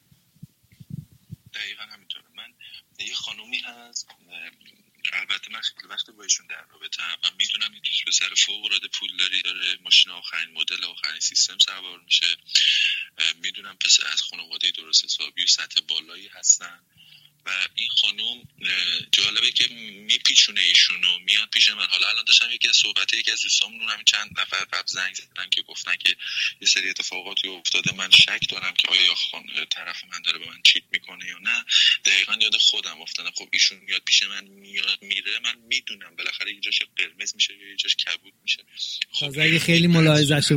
دقیقا همینطوره. من یه خانومی هست، البته من خیلی وقت با ایشون در رابطه‌ام و میدونم این دوست پسر فوق‌العاده پولداری داره، ماشین آخرین مدل آخرین سیستم سوار میشه، میدونم پسر از خانواده درست حسابی و سطح بالایی هستن و این خانوم جالبه که میپیچونه ایشونو، میاد پیش من. حالا الان داشتم یکی از دوستامون، همین چند نفر قبل زنگ زدن که گفتن که یه سری اتفاقاتی افتاده، من شک دارم که آیا طرف من داره به من چیت میکنه یا نه. دقیقاً یاد خودم افتادم. خب ایشون میاد پیش من، میاد میره، من میدونم بالاخره یه جاش قرمز میشه یا یه جاش کبود میشه. خب تازه اگه خیلی ملاحظه‌شو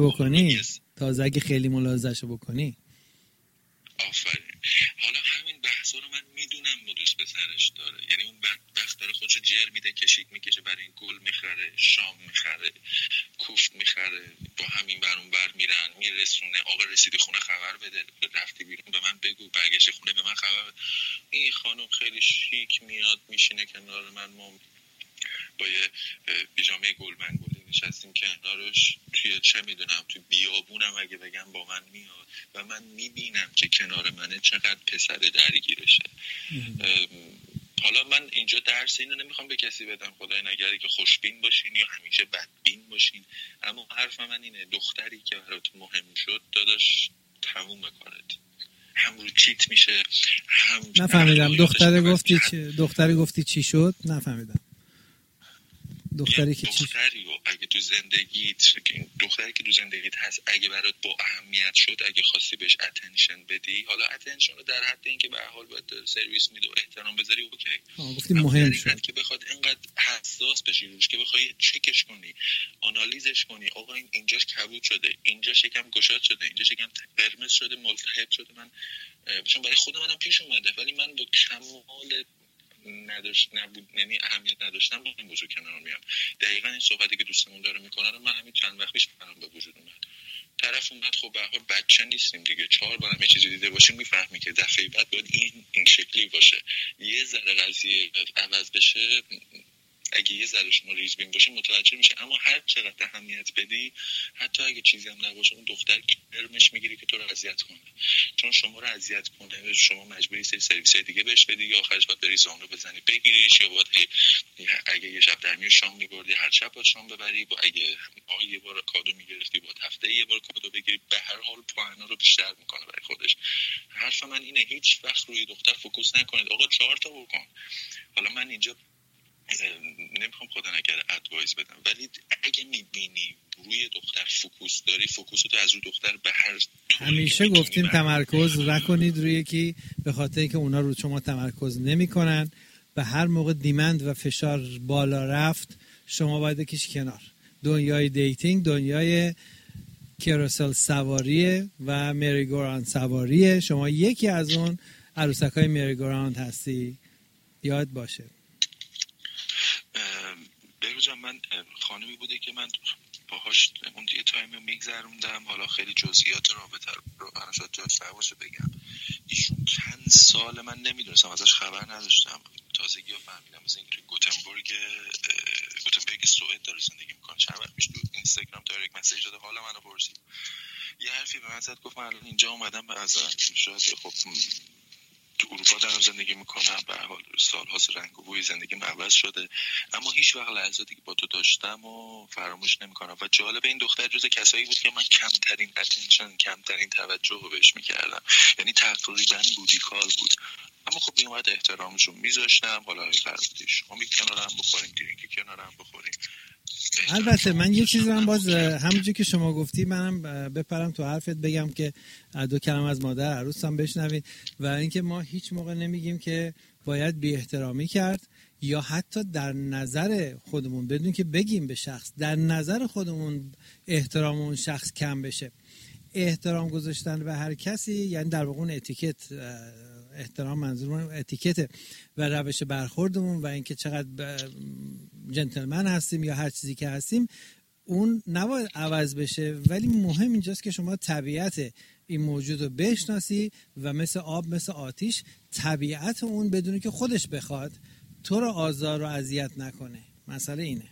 بکنی آفرین. حالا همین بحثا رو من میدونم مدرس پسرش داره، یعنی اون بدبخت داره خودشو جر میده، کشیک میکشه، برای این گل میخره، شام میخره، کوفت میخره، با همین بر اون بر میرن، میرسونه آقا رسیدی خونه خبر بده، رفتی بیرون به من بگو، برگشت خونه به من خبر بده. این خانم خیلی شیک میاد میشینه کنار من، ما با یه پیژامه گلمنگولی نشستیم کنارش، توی چه میدونم توی بیابونم اگه بگم با من میاد و من میبینم که کنار منه چقدر پسر درگیرشه. حالا من اینجا درس اینو نمیخوام به کسی بدم، خدای نگره که خوشبین باشین یا همیشه بدبین باشین، اما حرف من اینه دختری که برات مهم شد داداش تموم کارت، هم رو چیت میشه، هم نفهمیدم. دختری گفتی چی شد؟ نفهمیدم. دختری که چی؟ دختری رو اگه تو زندگیت، دختری که تو زندگیت هست اگه برات با اهمیت شد، اگه خواستی بهش اتنشن بدی، حالا اتنشن رو در حد اینکه به هر حال باید سرویس میده و احترام بذاری، اوکی، گفتیم مهم شد که بخواد اینقدر حساس بشی روش که بخوای چکش کنی، آنالیزش کنی، آقا اینجاش کبود شده، اینجا شکم گشاد شده، اینجا شکم قرمز شده، ملتهب شده. من چون برای خود منم پیش اومده، ولی من با کمال نبود، یعنی اهمیت نداشتم با این موضوع کنار میام. دقیقاً این صحبتی که دوستمون داره میکنه رو من همین چند وقت پیش برام به وجود اومد. طرف اومد، خب به هر حال بچه نیستیم دیگه، 4 بارم یه چیزی دیده باشیم میفهمی که دفعه بعد باید این شکلی باشه. یه ذره قضیه عوض بشه، اگه یه ذره شما ریزبین باشه متوجه میشه. اما هر چقدر اهمیت بدی، حتی اگه چیزی هم نباشه، اون دختر کرمش میگیره که تو رو اذیت کنه. چون شما رو اذیت کنه، شما مجبوری سرویس دیگه بهش بدی، یا آخرش باید بری زانو بزنی بگیریش، یا باید اگه یه شب درمیون شام میبردی هر شب باید شام ببری، با اگه یه بار کادو میگرفتی باید هفته یه بار کادو بگیری. به هر حال پوانه رو بیشتر میکنه برای خودش. حرف من اینه هیچ وقت روی دختر فوکوس نکنید. آقا 4 تا بکن. حالا من اینجا نمیخوام خدا نکرده ادوایس بدم، ولی اگه میبینی روی دختر فوکوس داری، فوکوستو از روی دختر به هر همیشه گفتیم تمرکز نکنید روی یکی، به خاطر اینکه اونا رو شما تمرکز نمیکنن. به هر موقع دیمند و فشار بالا رفت، شما باید بکشی کنار. دنیای دیتینگ دنیای کاروسل سواریه و مریگوراند سواریه. شما یکی از اون عروسکای مریگوراند هستی، یاد باشه. بهروز، من خانمی بوده که من باهاش اون یه تایمی میگذروندم، حالا خیلی جزئیات رابطه رو انا شاید جاش باشه بگم. ایشون چند سال من نمیدونستم، ازش خبر نداشتم، تازگی ها فهمیدم. مثلا اینکه گوتنبورگ سوئد داره زندگی میکنه. چند وقت پیش تو اینستاگرام دایرکت مسیج داد، حالا منو پرسید، یه حرفی به من زد، گفت من الان اینجا اومدم از شاید خب تو اروپا دارم زندگی میکنم، به هر حال سال‌هاست رنگ و بوی زندگیم عوض شده، اما هیچ وقت لحظاتی که با تو داشتم و فراموش نمیکنم. و جالب این دختر جز کسایی بود که من کمترین اتنشن، کمترین توجه رو بهش میکردم، یعنی تقریبا بودیکال بود. اما خب این وقت احترامشو میذاشتم. حالا قرار بود شما کنارم بخوریم، درینک کنارم بخوریم. البته من یه چیزی من باز همونجوری که شما گفتی منم بپرم تو حرفت بگم که 2 کلمه از مادر عروسم بشنوید. و اینکه ما هیچ موقع نمیگیم که باید بی احترامی کرد، یا حتی در نظر خودمون بدون که بگیم به شخص، در نظر خودمون احترام اون شخص کم بشه. احترام گذاشتن به هر کسی یعنی در واقع اتیکت، احترام منظورم اتیکت و روش برخوردمون و اینکه چقدر جنتلمن هستیم یا هر چیزی که هستیم، اون نباید عوض بشه. ولی مهم اینجاست که شما طبیعت این موجود رو بشناسی و مثل آب مثل آتیش طبیعت اون بدونی که خودش بخواد تو رو آزار و اذیت نکنه. مسئله اینه.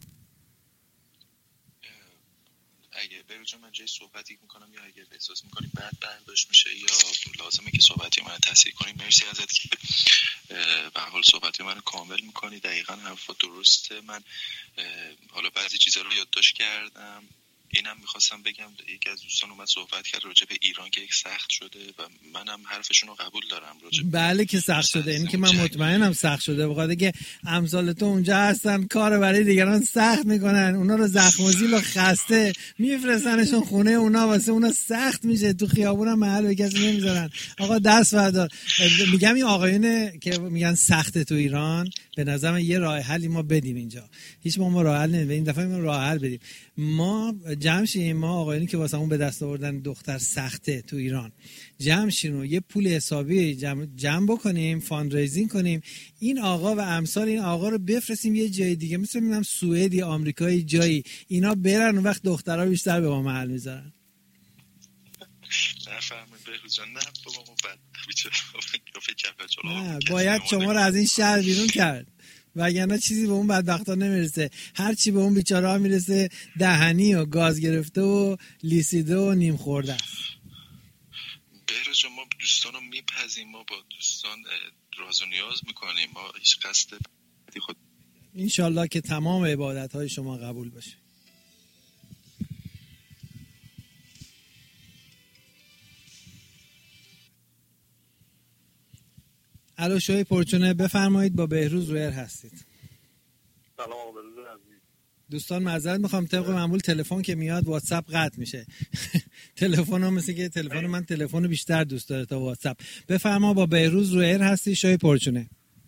اگه بروز من جای صحبتی میکنم یا اگه احساس میکنی بعد برداشت میشه یا لازمه که صحبتی من تصحیح کنی، مرسی ازت که به حال صحبتی من کامل میکنی. دقیقاً حرفات درسته. من حالا بعضی چیزا رو یادداشت کردم. اینم میخواستم بگم، یکی از دوستان اومد صحبت کرد راجع به ایران که یک سخت شده و منم حرفشون رو قبول دارم راجع بله که سخت شده. این که من مطمئنم سخت شده، بخاطر که امثال تو اونجا هستن کار برای دیگران سخت میکنن، اونا رو زخم و زیل و خسته میفرستنشون خونه اونا، واسه اونا سخت میشه. تو خیابون هم محل به کسی نمیذارن. آقا دست بردار. میگم این آقایونه که میگن سخته تو ایران، به نظرم یه راه حلی ما بدیم اینجا. هیچ ما راه حل نمیدیم، این دفعه ما راه حل بدیم. ما جمع شیم، ما آقایونی که واسمون به دست آوردن دختر سخته تو ایران، جمع شیم و یه پول حسابی جمع بکنیم، فاندریزینگ کنیم، این آقا و امثال این آقا رو بفرستیم یه جای دیگه، مثلا میگم سوئد یا آمریکای جایی، اینا برن و وقت دخترها بیشتر به ما محل میذارن. نفهمید بهروز جان، نه بابا ما بعد نه باید شما رو از این شهر بیرون کرد، وگرنه چیزی به اون بدبختا نمیرسه. هر چی به اون بیچاره ها میرسه دهنی و گاز گرفته و لیسیده و نیم خورده است. بهروز جان ما دوستان رو میپذیم، ما با دوستان راز و نیاز میکنیم، ما هیچ قصد خود انشالله که تمام عبادت های شما قبول بشه. الو شوی پرچونه، بفرمایید با بهروز رویر هستید. سلام بهروز عزیز. دوستان معذرت میخوام، طبق معمول تلفن که میاد واتساپ قطع میشه. تلفن هم مثل که تلفن من تلفن بیشتر دوست داره تا واتساپ. بفرما، با بهروز رو ایر هستی، شای پرچونه.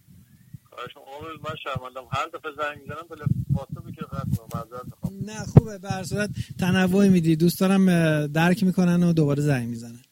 من شرمندم هر دفعه زنگ میزنم واتساپ که قطع میشه، معذرت میخوام. نه خوبه، به هر صورت تنوع میدی، دوستانم درک میکنن و دوباره زنگ میزنن.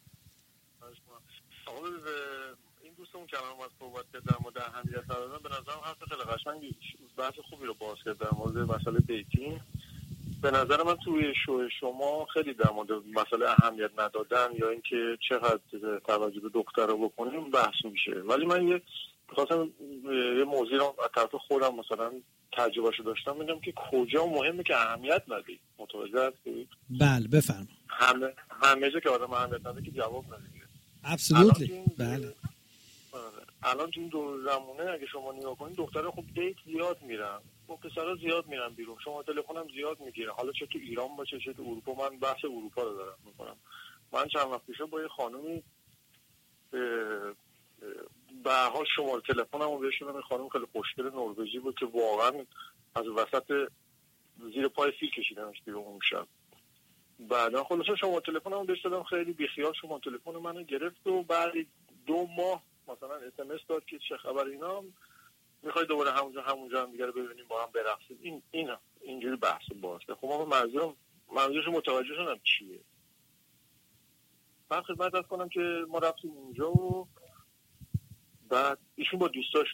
این دوستمون که الان اومد صحبت کرد در مورد اهمیت ندادن، به نظرم حرف خیلی قشنگی، بحث خوبی رو باز کرد در مورد مسئله دیتینگ. به نظر من توی شو شما خیلی در مورد مسئله اهمیت ندادن یا اینکه چقدر توجه به دختر رو بکنیم بحث میشه، ولی من خواستم یه موضوع رو از طرف خودم مثلا تجربهشو داشتم، میگم که کجا مهمه که اهمیت ندید. متوجه هستید؟ بله بفرما. همه جا که آدم اهمیت نده که جواب نمیده. ابسولوتلی. بله. الان تو این دور زمونه اگه شما نگاه کنید دخترها خب دیت زیاد میرن، خب پسرا زیاد میرن بیرون، شما تلفنم زیاد میگیره، حالا چه تو ایران باشه چه تو اروپا. من بحث اروپا رو دارم میکنم. من چند وقت پیش با یه خانومی به حال شماره تلفنمو بهش دادم، خانم خیلی خوشگل نروژی بود که واقعا از وسط زیر پای فیل کشیدمش بیرون اون شب. بعدا خلاص شماره تلفنمو بهش دادم، خیلی بیخیال شماره تلفن منو گرفت و بعد 2 ماه مثلا اس ام اس داد که چه خبر، اینا میخوای دوباره همونجا هم دیگه رو ببینیم با هم برقصیم. اینجوری بحث باشه. خب من منظورش متوجه شدم چیه. من خدمت عرض کنم که ما رفتیم اونجا و بعد ایشون با دوستاش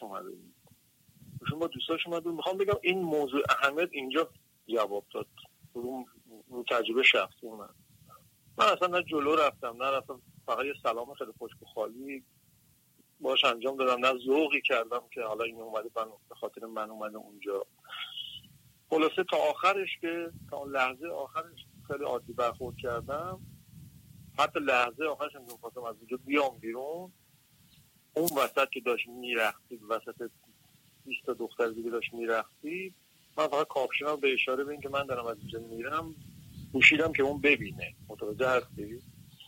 اومده. میخوام بگم این موضوع اهمیت اینجا جواب داد رو تجربه شخصی من اصلا نه جلو رفتم نه رفتم، فقط یه سلام خیلی خشک و خالی باش انجام دادم، نه ذوقی کردم که حالا این اومده به خاطر من اومده اونجا. خلاصه تا لحظه آخرش خیلی عادی برخورد کردم. حتی لحظه آخرش هم می‌خواستم از اونجا بیام بیرون، اون وسط که داشت میرخصید، وسط 20 تا دختر دیگه داشت میرخصید، من فقط کاپشنم به اشاره به این که من دارم از اینجا میرم پوشیدم که اون ببینه. متوجه هستی؟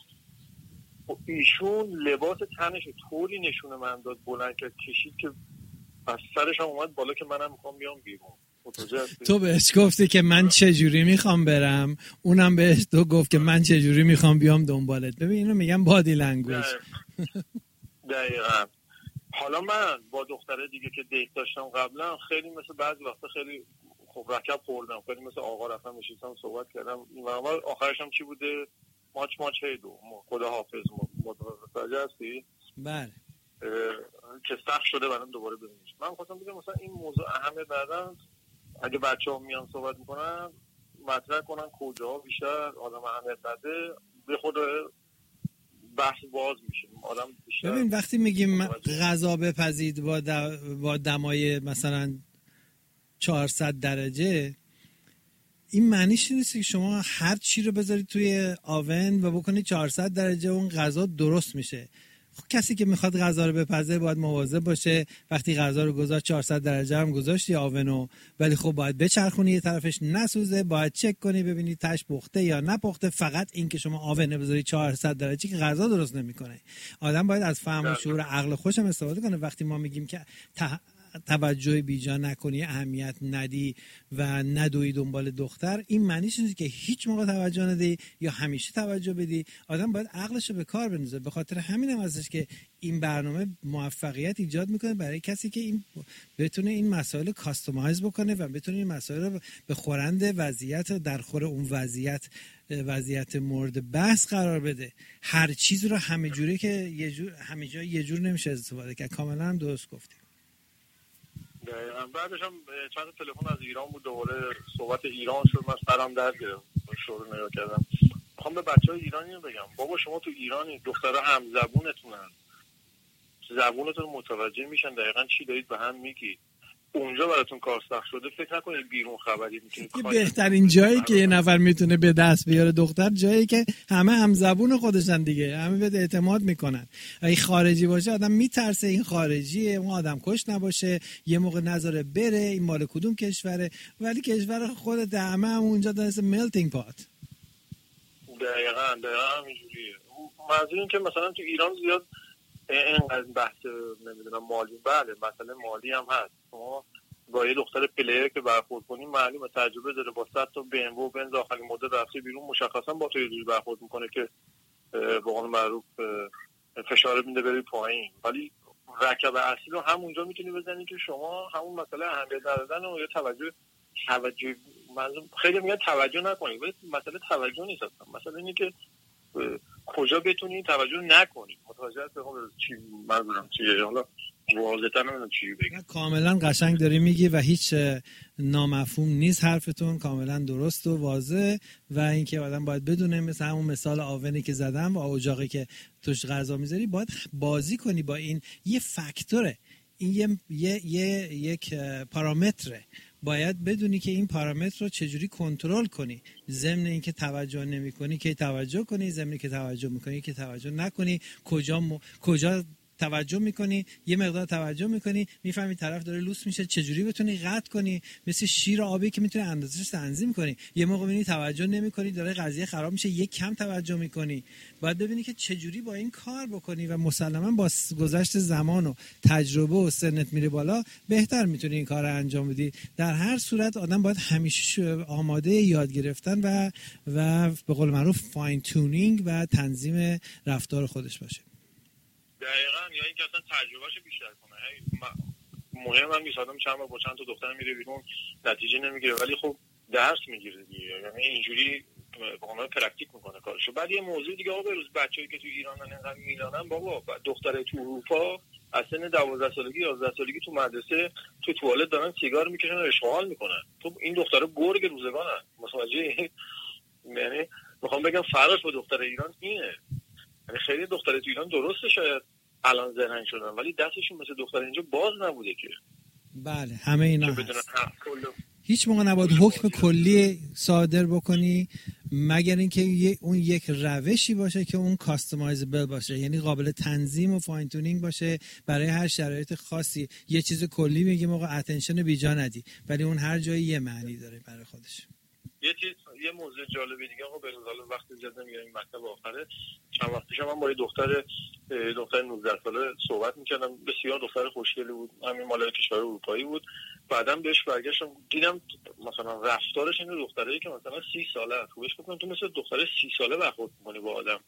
ایشون لباس تنش طوری نشونه من داد، بلند کرد کشید که از سرش هم اومد بالا که منم میخوام بیام بیرون. تو بهش گفتی که من چجوری میخوام برم، اونم بهش تو گفت که من چجوری میخوام بیام دنبالت. ببین اینو میگم بادی لنگویج. دقیقاً. حالا من با دختره دیگه که دیت داشتم قبلا خیلی مثل بعضی وقتا خیلی خب رکب خوردم، خیلی مثل آقا رفتم نشستم صحبت کردم و آخرش هم چی بوده؟ ماچ هیدو، خدا حافظ. متوجه هستی؟ بله. که سخت شده برام دوباره ببینیش. من خواستم بگم مثلا این موضوع اهمیت ندادن، اگه بچه‌ها میان صحبت میکنن مطرح کنن کجاها بیشتر آدم اهمیت نده، به خود بحث باز میشه. آدم بیشتر. ببین وقتی میگیم غذا بپزید با دمای مثلا 400 درجه، این معنیش نیست که شما هر چی رو بذارید توی آون و بکنید 400 درجه اون غذا درست میشه. کسی که میخواد غذا رو بپزه باید مواظب باشه. وقتی غذا رو گذاشت 400 درجه هم گذاشتی آونو، ولی خب باید بچرخونی یه طرفش نسوزه، باید چک کنی ببینی تاش پخته یا نپخته. فقط این که شما آون بذاری 400 درجه که غذا درست نمیکنه. آدم باید از فهم و شعور عقل خودش هم استفاده کنه. وقتی ما میگیم که توجه بیجا نکنی، اهمیت ندی و ندوی دنبال دختر، این معنیش نیست که هیچ موقع توجه ندی یا همیشه توجه بدی. آدم باید عقلش رو به کار بندازه. به خاطر همین هم هستش که این برنامه موفقیت ایجاد میکنه برای کسی که این بتونه این مسائل کاستومایز بکنه و بتونه این مسائل رو به خورند وضعیت در خور اون وضعیت مورد بحث قرار بده. هر چیز رو همه جوری که همه جا یه جور نمیشه استفاده کرد. کاملا هم درست گفتی. بعدش هم چند تلفن از ایران بود، دوباره صحبت ایران شد، من سرم درد گرفت شروع نگاه کردم. میخوام به بچهای ایرانی رو بگم بابا شما تو ایرانی دخترها هم زبونتونن، زبونتون متوجه میشن دقیقاً چی دارید به هم میگید. اونجا براتون کار سخت شده، فکر نکنید بیرون خبری میتونید. بهترین جایی که یه نفر میتونه به دست بیاره دختر جایی که همه هم زبون خودشن دیگه، همه به اعتماد میکنن. اگه خارجی باشه آدم میترسه این خارجیه، اون آدم کش نباشه، یه موقع نذاره بره این مال کدوم کشوره، ولی کشور خودت همه هم اونجا دست ملتینگ پات. دقیقاً همینجوریه. منظور این که مثلا تو ایران زیاد اینقدر بحث نمیدونم مالی، بله مسئله مالی هم هست. شما با یه دختر پلیر که برخورد کنی معلومه تجربه داره، با 100 تا BMW و بنز آخرین مدل رفته بیرون، مشخصا با تو یه جوری برخورد میکنه که به قول معروف فشار میده بری پایین. ولی رکب اصلی رو همونجا میتونی بزنی که شما همون مسئله اهمیت ندادن و توجه خیلی میگن توجه نکنید، ولی مسئله توجه نیست اصلا. مسئله اینه که کجا بتونی توجه نکنی. متوجه هستی چی منظورم چیه؟ حالا واضح‌تر نمیدونم چی بگم. کاملا قشنگ داری میگی و هیچ نامفهوم نیست حرفتون، کاملا درست و واضح. و اینکه آدم باید بدونه، مثل همون مثال آونی که زدم و اجاقی که توش غذا میذاری، باید بازی کنی با این. یه فاکتوره، این یک پارامتره. باید بدونی که این پارامتر رو چجوری کنترل کنی. ضمن اینکه توجه نمی‌کنی که توجه کنی، ضمن اینکه توجه می‌کنی که توجه نکنی. کجا توجه میکنی، یه مقدار توجه میکنی، میفهمی طرف داره لوس میشه، چجوری بتونی قطع کنی. مثل شیر آبی که میتونی اندازه‌اش تنظیم کنی. یه موقع میبینی توجه نمیکنی، داره قضیه خراب میشه، یک کم توجه میکنی. باید ببینی که چجوری با این کار بکنی و مسلما با گذشت زمان و تجربه و سنت میره بالا، بهتر میتونی این کار رو انجام بدی. در هر صورت آدم باید همیشه آماده یاد گرفتن و به قول معروف فاین تونینگ و تنظیم رفتار خودش باشه. دقیقاً، یا اینکه اصلا تجربهشو بیشتر کنه. مهم هم نیست آدم چند بار با چند تا دختر میره بیرون نتیجه نمیگیره، ولی خب درس میگیره دیگه. یعنی اینجوری به قول پرکتیک میکنه کارشو. بعد یه موضوع دیگه آقا، بروز بچه‌ای که تو ایرانن اینقدر میرانن، بابا دختره تو اروپا از سن 12 سالگی 11 سالگی تو مدرسه تو توالت دارن سیگار میکشن و اشغال میکنن. تو این دخترا گرگ روزگارن. متوجه؟ یعنی میخوام بگم فرقش با دختر ایران اینه. یعنی خیلی دختره تو ایران درسته شاید الان زرنگ شدن، ولی دستشون مثل دختر اینجا باز نبوده که. بله، همه اینا هست. هیچ موقع نباید حکم کلی صادر بکنی مگر اینکه اون یک روشی باشه که اون کاستمایزبل باشه، یعنی قابل تنظیم و فاین تونینگ باشه برای هر شرایط خاصی. یه چیز کلی میگه موقع اتنشن بیجا ندی، ولی اون هر جایی یه معنی داره برای خودش. یه موضوع جالبی دیگه آقا، به روزاله وقتی زیاد نمیگم این مکتب آخره، چند وقت پیش من با یه دختر 19 ساله صحبت میکردم. بسیار دختر خوشگلی بود، همین مال کشور اروپایی بود. بعداً بهش برگشتم دیدم مثلا رفتارش این دختری که مثلا 30 ساله است. بهش گفتم تو مثل دختر 30 ساله برخورد می‌کنی با آدم.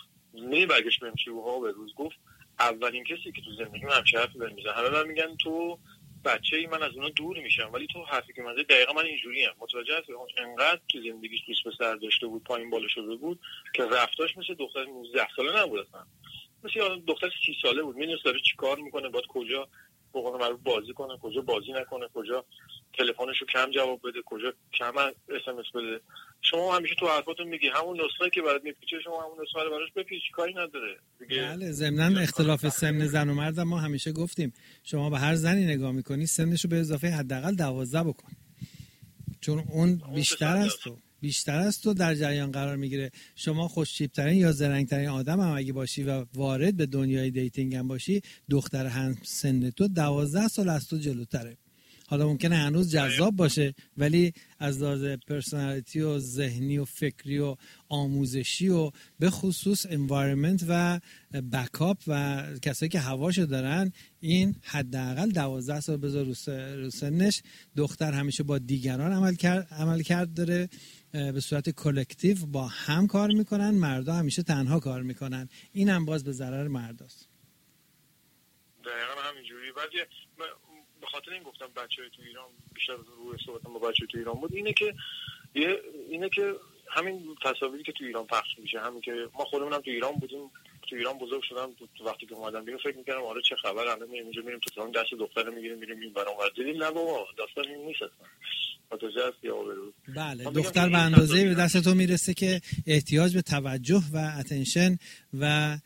برگشت بهم چی به روز گفت اولین کسی که تو زندگیم همچین حرفی بهم میزنه. همه میگن تو بچه‌ای، من از اونا دور میشم، ولی تو حرفی که من دقیقاً من اینجوریم. متوجه هستی؟ انقدر تو زندگیش دوست پسر داشته بود، پایین بالا شده بود که رفتارش مثل دختر 19 ساله نبود اصلا. مثل دختر 30 ساله بود. می‌دونست داره چیکار میکنه، باید کجا به قول معروف بازی کنه، کجا بازی نکنه، کجا تلفنشو کم جواب بده، کجا کم اس ام اس بده. شما همیشه تو حرفاتون میگی همون نسخه که برات میپیچه، شما همون نسخه رو براش بپیچ، کاری نداره دیگه. بله، ضمن اختلاف سن زن و مرد ما همیشه گفتیم شما به هر زنی نگاه میکنی سنشو به اضافه حداقل 12 بکن، چون اون بیشتر از تو در جریان قرار میگیره. شما خوش‌تیپ‌ترین یا زرنگ‌ترین آدم هم اگه باشی و وارد به دنیای دیتینگ هم باشی، دختر هم سن تو 12 سال از تو جلوتره. حالا ممکنه هنوز جذاب باشه، ولی از لحاظ پرسونالیتی و ذهنی و فکری و آموزشی و به خصوص انوایرمنت و بکاپ و کسایی که هواشو دارن، این حداقل 12 سال بذار رو سنش. دختر همیشه با دیگران عمل کرد داره، به صورت کلکتیو با هم کار میکنن، مردا همیشه تنها کار میکنن. این هم باز به ضرر مرداست. دقیقاً همینجوری. بعضی به خاطر این گفتم بچه‌های تو ایران، بیشتر روی صحبتم با بچه‌های تو ایران بود، اینه که همین تصاویری که تو ایران پخش میشه، همین که ما خودمونم تو ایران بودیم، تو ایران بزرگ شدم، تو وقتی که اومدم بیرون فکر می‌کردم آره چه خبر، الان اینجا میریم تو تهران دست دختر میگیریم این برام دیدیم. نه بابا، داستان این نیست اصلا. بله، دختر به اندازه‌ای به دست تو میرسه که احتیاج به توجه و اتنشن و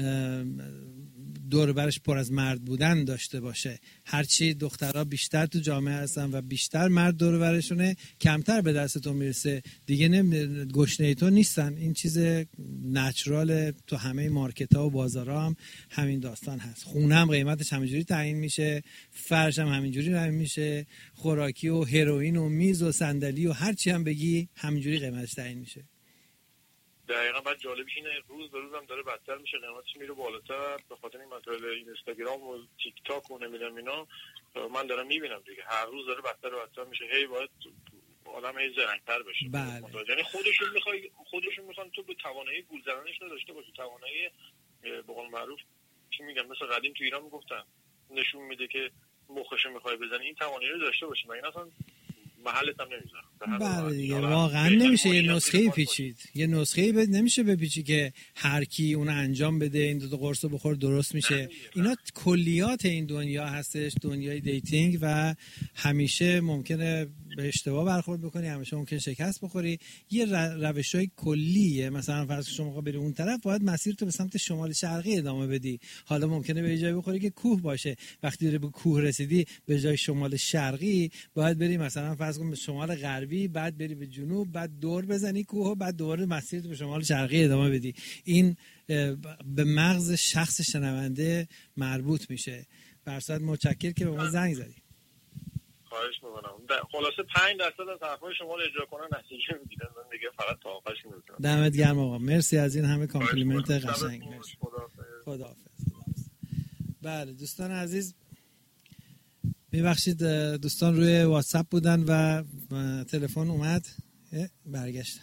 دور برش پر از مرد بودن داشته باشه. هرچی دخترها بیشتر تو جامعه هستن و بیشتر مرد دور برشونه، کمتر به دست تو میرسه دیگه. گشنه تو نیستن. این چیز نچرال تو همه مارکت‌ها و بازارها هم همین داستان هست. خونه هم قیمتش همینجوری تعیین میشه، فرش هم همینجوری تعیین میشه، خوراکی و هروئین و میز و صندلی و هر چی هم بگی همینجوری قیمتش تعیین میشه. دقیقاً همینجوری. بعضی من به خاطر این گفتم بچه‌های تو ایران بیشتر روی صحبتم با بچه‌های تو ایران بود، اینه که اینه که همین تصاویری که تو ایران پخش میشه، همین که ما خودمونم تو ایران بودیم، تو ایران بزرگ شدم، وقتی که اومدم بیرون فکر می‌کردم آره چه خبر، الان میریم تو تهران دست دختر میگیریم این برام دیدیم. نه بابا، داستان این نیست اصلا. دقیقاً بعد جالبش اینه روز به روزم داره بدتر میشه، قیمتش میره بالاتر به خاطر این مسائل اینستاگرام و تیک تاک و نمیدونم اینا. من دارم میبینم دیگه هر روز داره بدتر و بدتر میشه، هی باید آدم هی زرنگ‌تر بشه. بله. یعنی خودشون میخوان تو به توانایی گول زدنش نداشته باشی، توانایی به قول معروف چی میگم، مثل قدیم تو ایران میگفتن نشون میده که مخشو میخوای بزنی، این توانایی رو داشته باشی، مگه اصلا محلت هم نمیذاره. بله دیگه واقعا نمیشه یه نسخه پیچید، یه نسخه نمیشه بپیچی که هر کی اون انجام بده این دو تا قرص رو بخور درست میشه. اینا کلیات این دنیا هستش، دنیای دیتینگ، و همیشه ممکنه به اشتباه برخورد بکنی، همیشه ممکنه شکست بخوری. یه روشای کلیه، مثلا فرض شما بری اون طرف باید مسیر تو به سمت شمال شرقی ادامه بدی. حالا ممکنه به جای بخوری که کوه باشه، وقتی داری به کوه رسیدی به جای شمال شرقی باید بری مثلا فرض کن به شمال غربی، بعد بری به جنوب، بعد دور بزنی کوه، بعد دوباره مسیر تو به شمال شرقی ادامه بدی. این به مغز شخص شنونده مربوط میشه. برصد متشکر که به ما زنگ زدی. خواهش میکنم. خلاصه 5% از حرفای شما رو اجرا کنن نتیجه میگیرن، من دیگه فقط تا آخرش میرسم. دمت گرم آقا، مرسی از این همه کامپلیمنت قشنگ. مرسی. خداحافظ. بله دوستان عزیز، میبخشید دوستان روی واتساپ بودن و تلفن اومد برگشتن.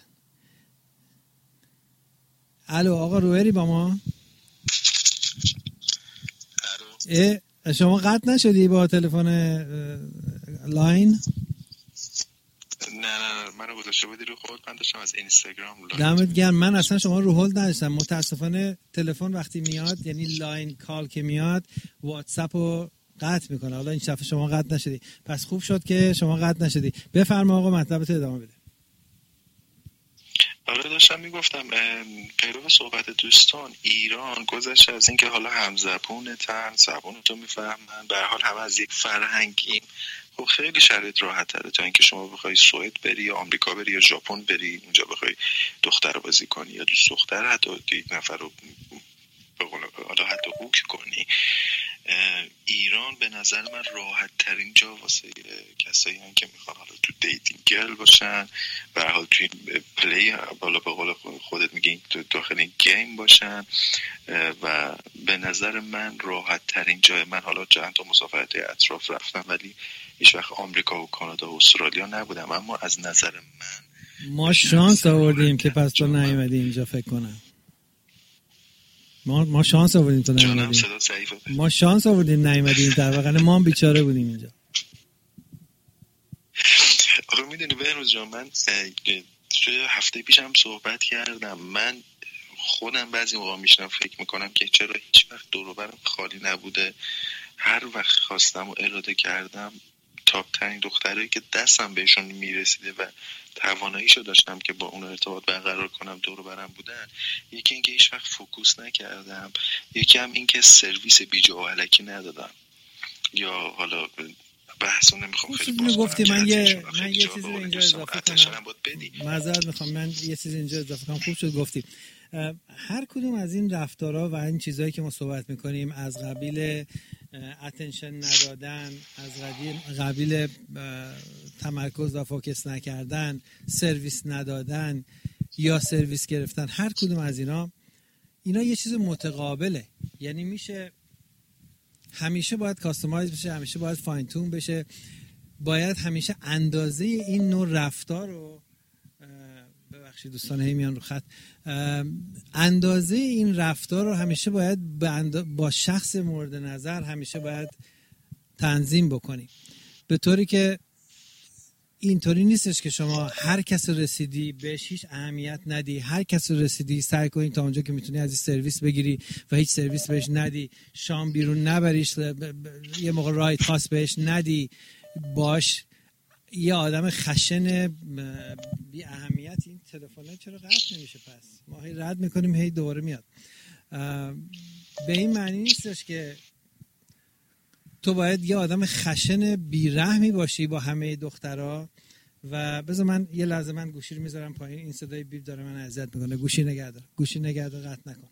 الو آقا روحری با ما؟ شما قطع نشدی با تلفن لاین؟ نه منو گذاشته بودی رو خود، من داشتم از اینستاگرام دمت گرم. من اصلا شما رو هولد نداشتم، متاسفانه تلفن وقتی میاد یعنی لاین کال که میاد واتساپ رو قطع میکنه. حالا این شفه شما قطع نشدی، پس خوب شد که شما قطع نشدی. بفرما آقا مطلبت ادامه بده. آره داشتم میگفتم پیرو صحبت دوستان، ایران گذشته از این که حالا همزبونتن، زبونتو میفهمن، به هر حال هم از یک فرهنگیم، خب خیلی شرایط راحت تره تا اینکه شما بخوای سوئد بری یا آمریکا بری یا ژاپن بری اونجا بخوای دختر بازی کنی یا دوست دختر حتی یک نفر رو به قول حالا حتی هوک کنی. ایران به نظر من راحت ترین جا واسه کسایی هستن که میخوان حالا تو دیتینگ گرل باشن، به هر حال توی پلی بالا به قول خودت میگین تو داخل این گیم باشن، و به نظر من راحت ترین جای من، حالا چند تا مسافرت اطراف رفتم ولی هیچ وقت آمریکا و کانادا و استرالیا نبودم، اما از نظر من ما شانس آوردیم که پس تو نیومدی اینجا. فکر کنم ما شانس آوردیم تو نیومدی. ما شانس آوردیم نیومدی در واقع ما هم بیچاره بودیم اینجا. آخه میدونی بهروز جان، من توی هفته پیشم صحبت کردم، من خودم بعضی موقع میشنم فکر میکنم که چرا هیچ وقت دور و برم خالی نبوده، هر وقت خواستم و اراده کردم تاپ ترین دخترایی که دستم بهشون میرسیده و تواناییشو داشتم که با اون ارتباط برقرار کنم دور و برم بودن. یکی اینکه هیچ وقت فوکوس نکردم، یکی هم اینکه سرویس بیجا و علکی ندادم، یا حالا بحثو نمیخوام خیلی باز گفتی کنم. من یه چیزی اینجا اضافه کنم. معذرت میخوام، من یه چیزی اینجا اضافه کنم. خوب شد گفتی. هر کدوم از این رفتارها و این چیزایی که ما صحبت میکنیم، از قبیل اتنشن ندادن، از قبیل تمرکز و فوکس نکردن، سرویس ندادن یا سرویس گرفتن، هر کدوم از اینا یه چیز متقابله. یعنی میشه همیشه باید کاستومایز بشه، همیشه باید فاین تون بشه، باید همیشه اندازه این نوع رفتار رو، ببخشید دوستان هی میان رو خط، اندازه این رفتار رو همیشه باید با شخص مورد نظر همیشه باید تنظیم بکنی، به طوری که اینطوری نیستش که شما هر کس رسیدی بهش هیچ اهمیت ندی، هر کس رسیدی سعی کنی تا اونجا که میتونی از این سرویس بگیری و هیچ سرویس بهش ندی، شام بیرون نبریش، یه موقع رایت خاص بهش ندی، باش یه آدم خشن بی اهمیت. این تلفنه چرا قطع نمیشه؟ پس ما هی رد میکنیم هی دوباره میاد. به این معنی نیستش که تو باید یه آدم خشن بیرحمی باشی با همه دخترها. و بذار من یه لحظه من گوشی رو میذارم پایین، این صدای بیپ داره من اذیت میکنه. گوشی نگهدار قطع نکن.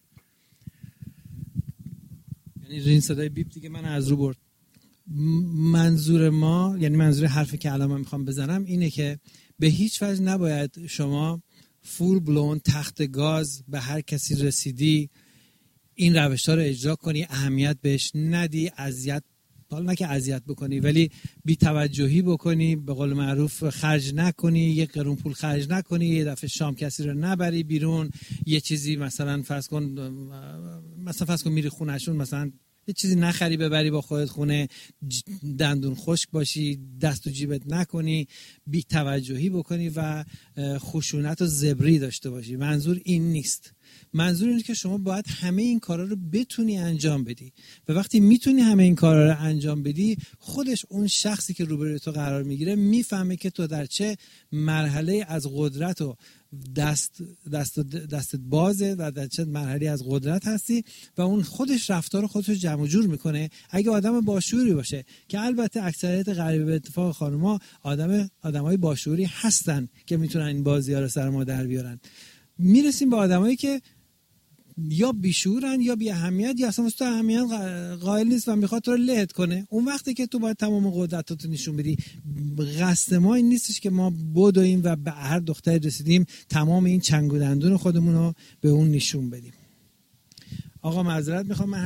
یعنی این صدای بیپ دیگه من از رو برد. منظور ما، یعنی منظور حرفی که الان من میخوام بزنم اینه که به هیچ وجه نباید شما فول بلون تخت گاز به هر کسی رسیدی، این روش‌ها رو اجرا کنی، اهمیت بهش ندی، حالا نه که اذیت بکنی ولی بی توجهی بکنی، به قول معروف خرج نکنی، یک قرون پول خرج نکنی، یه دفعه شام کسی رو نبری بیرون، یه چیزی مثلا فرض کن میری خونهشون مثلا یه چیزی نخری ببری با خودت خونه، دندون خشک باشی، دست و جیبت نکنی، بی توجهی بکنی و خشونت و زبری داشته باشی. منظور این نیست. منظور اینه که شما باید همه این کارا رو بتونی انجام بدی و وقتی میتونی همه این کارا رو انجام بدی، خودش اون شخصی که روبروی تو قرار میگیره میفهمه که تو در چه مرحله از قدرت و دستت بازه و در چه مرحله از قدرت هستی و اون خودش رفتار خودش رو جمع جور میکنه اگه آدم باشعوری باشه، که البته اکثریت غریبه به اتفاق خانوما آدمای باشعوری هستن که میتونن این بازی‌ها رو سر ما در بیارن. میرسیم به آدمایی که یا بیشورن یا بی اهمیت یا اصلا تو اهمیت قائل نیست و میخواد تو رو لهت کنه. اون وقتی که تو باید تمام قدرتاتو نشون بدی. قصد ما این نیستش که ما بدویم و به هر دختری رسیدیم تمام این چنگ و دندون خودمون رو به اون نشون بدیم. آقا معذرت میخوام.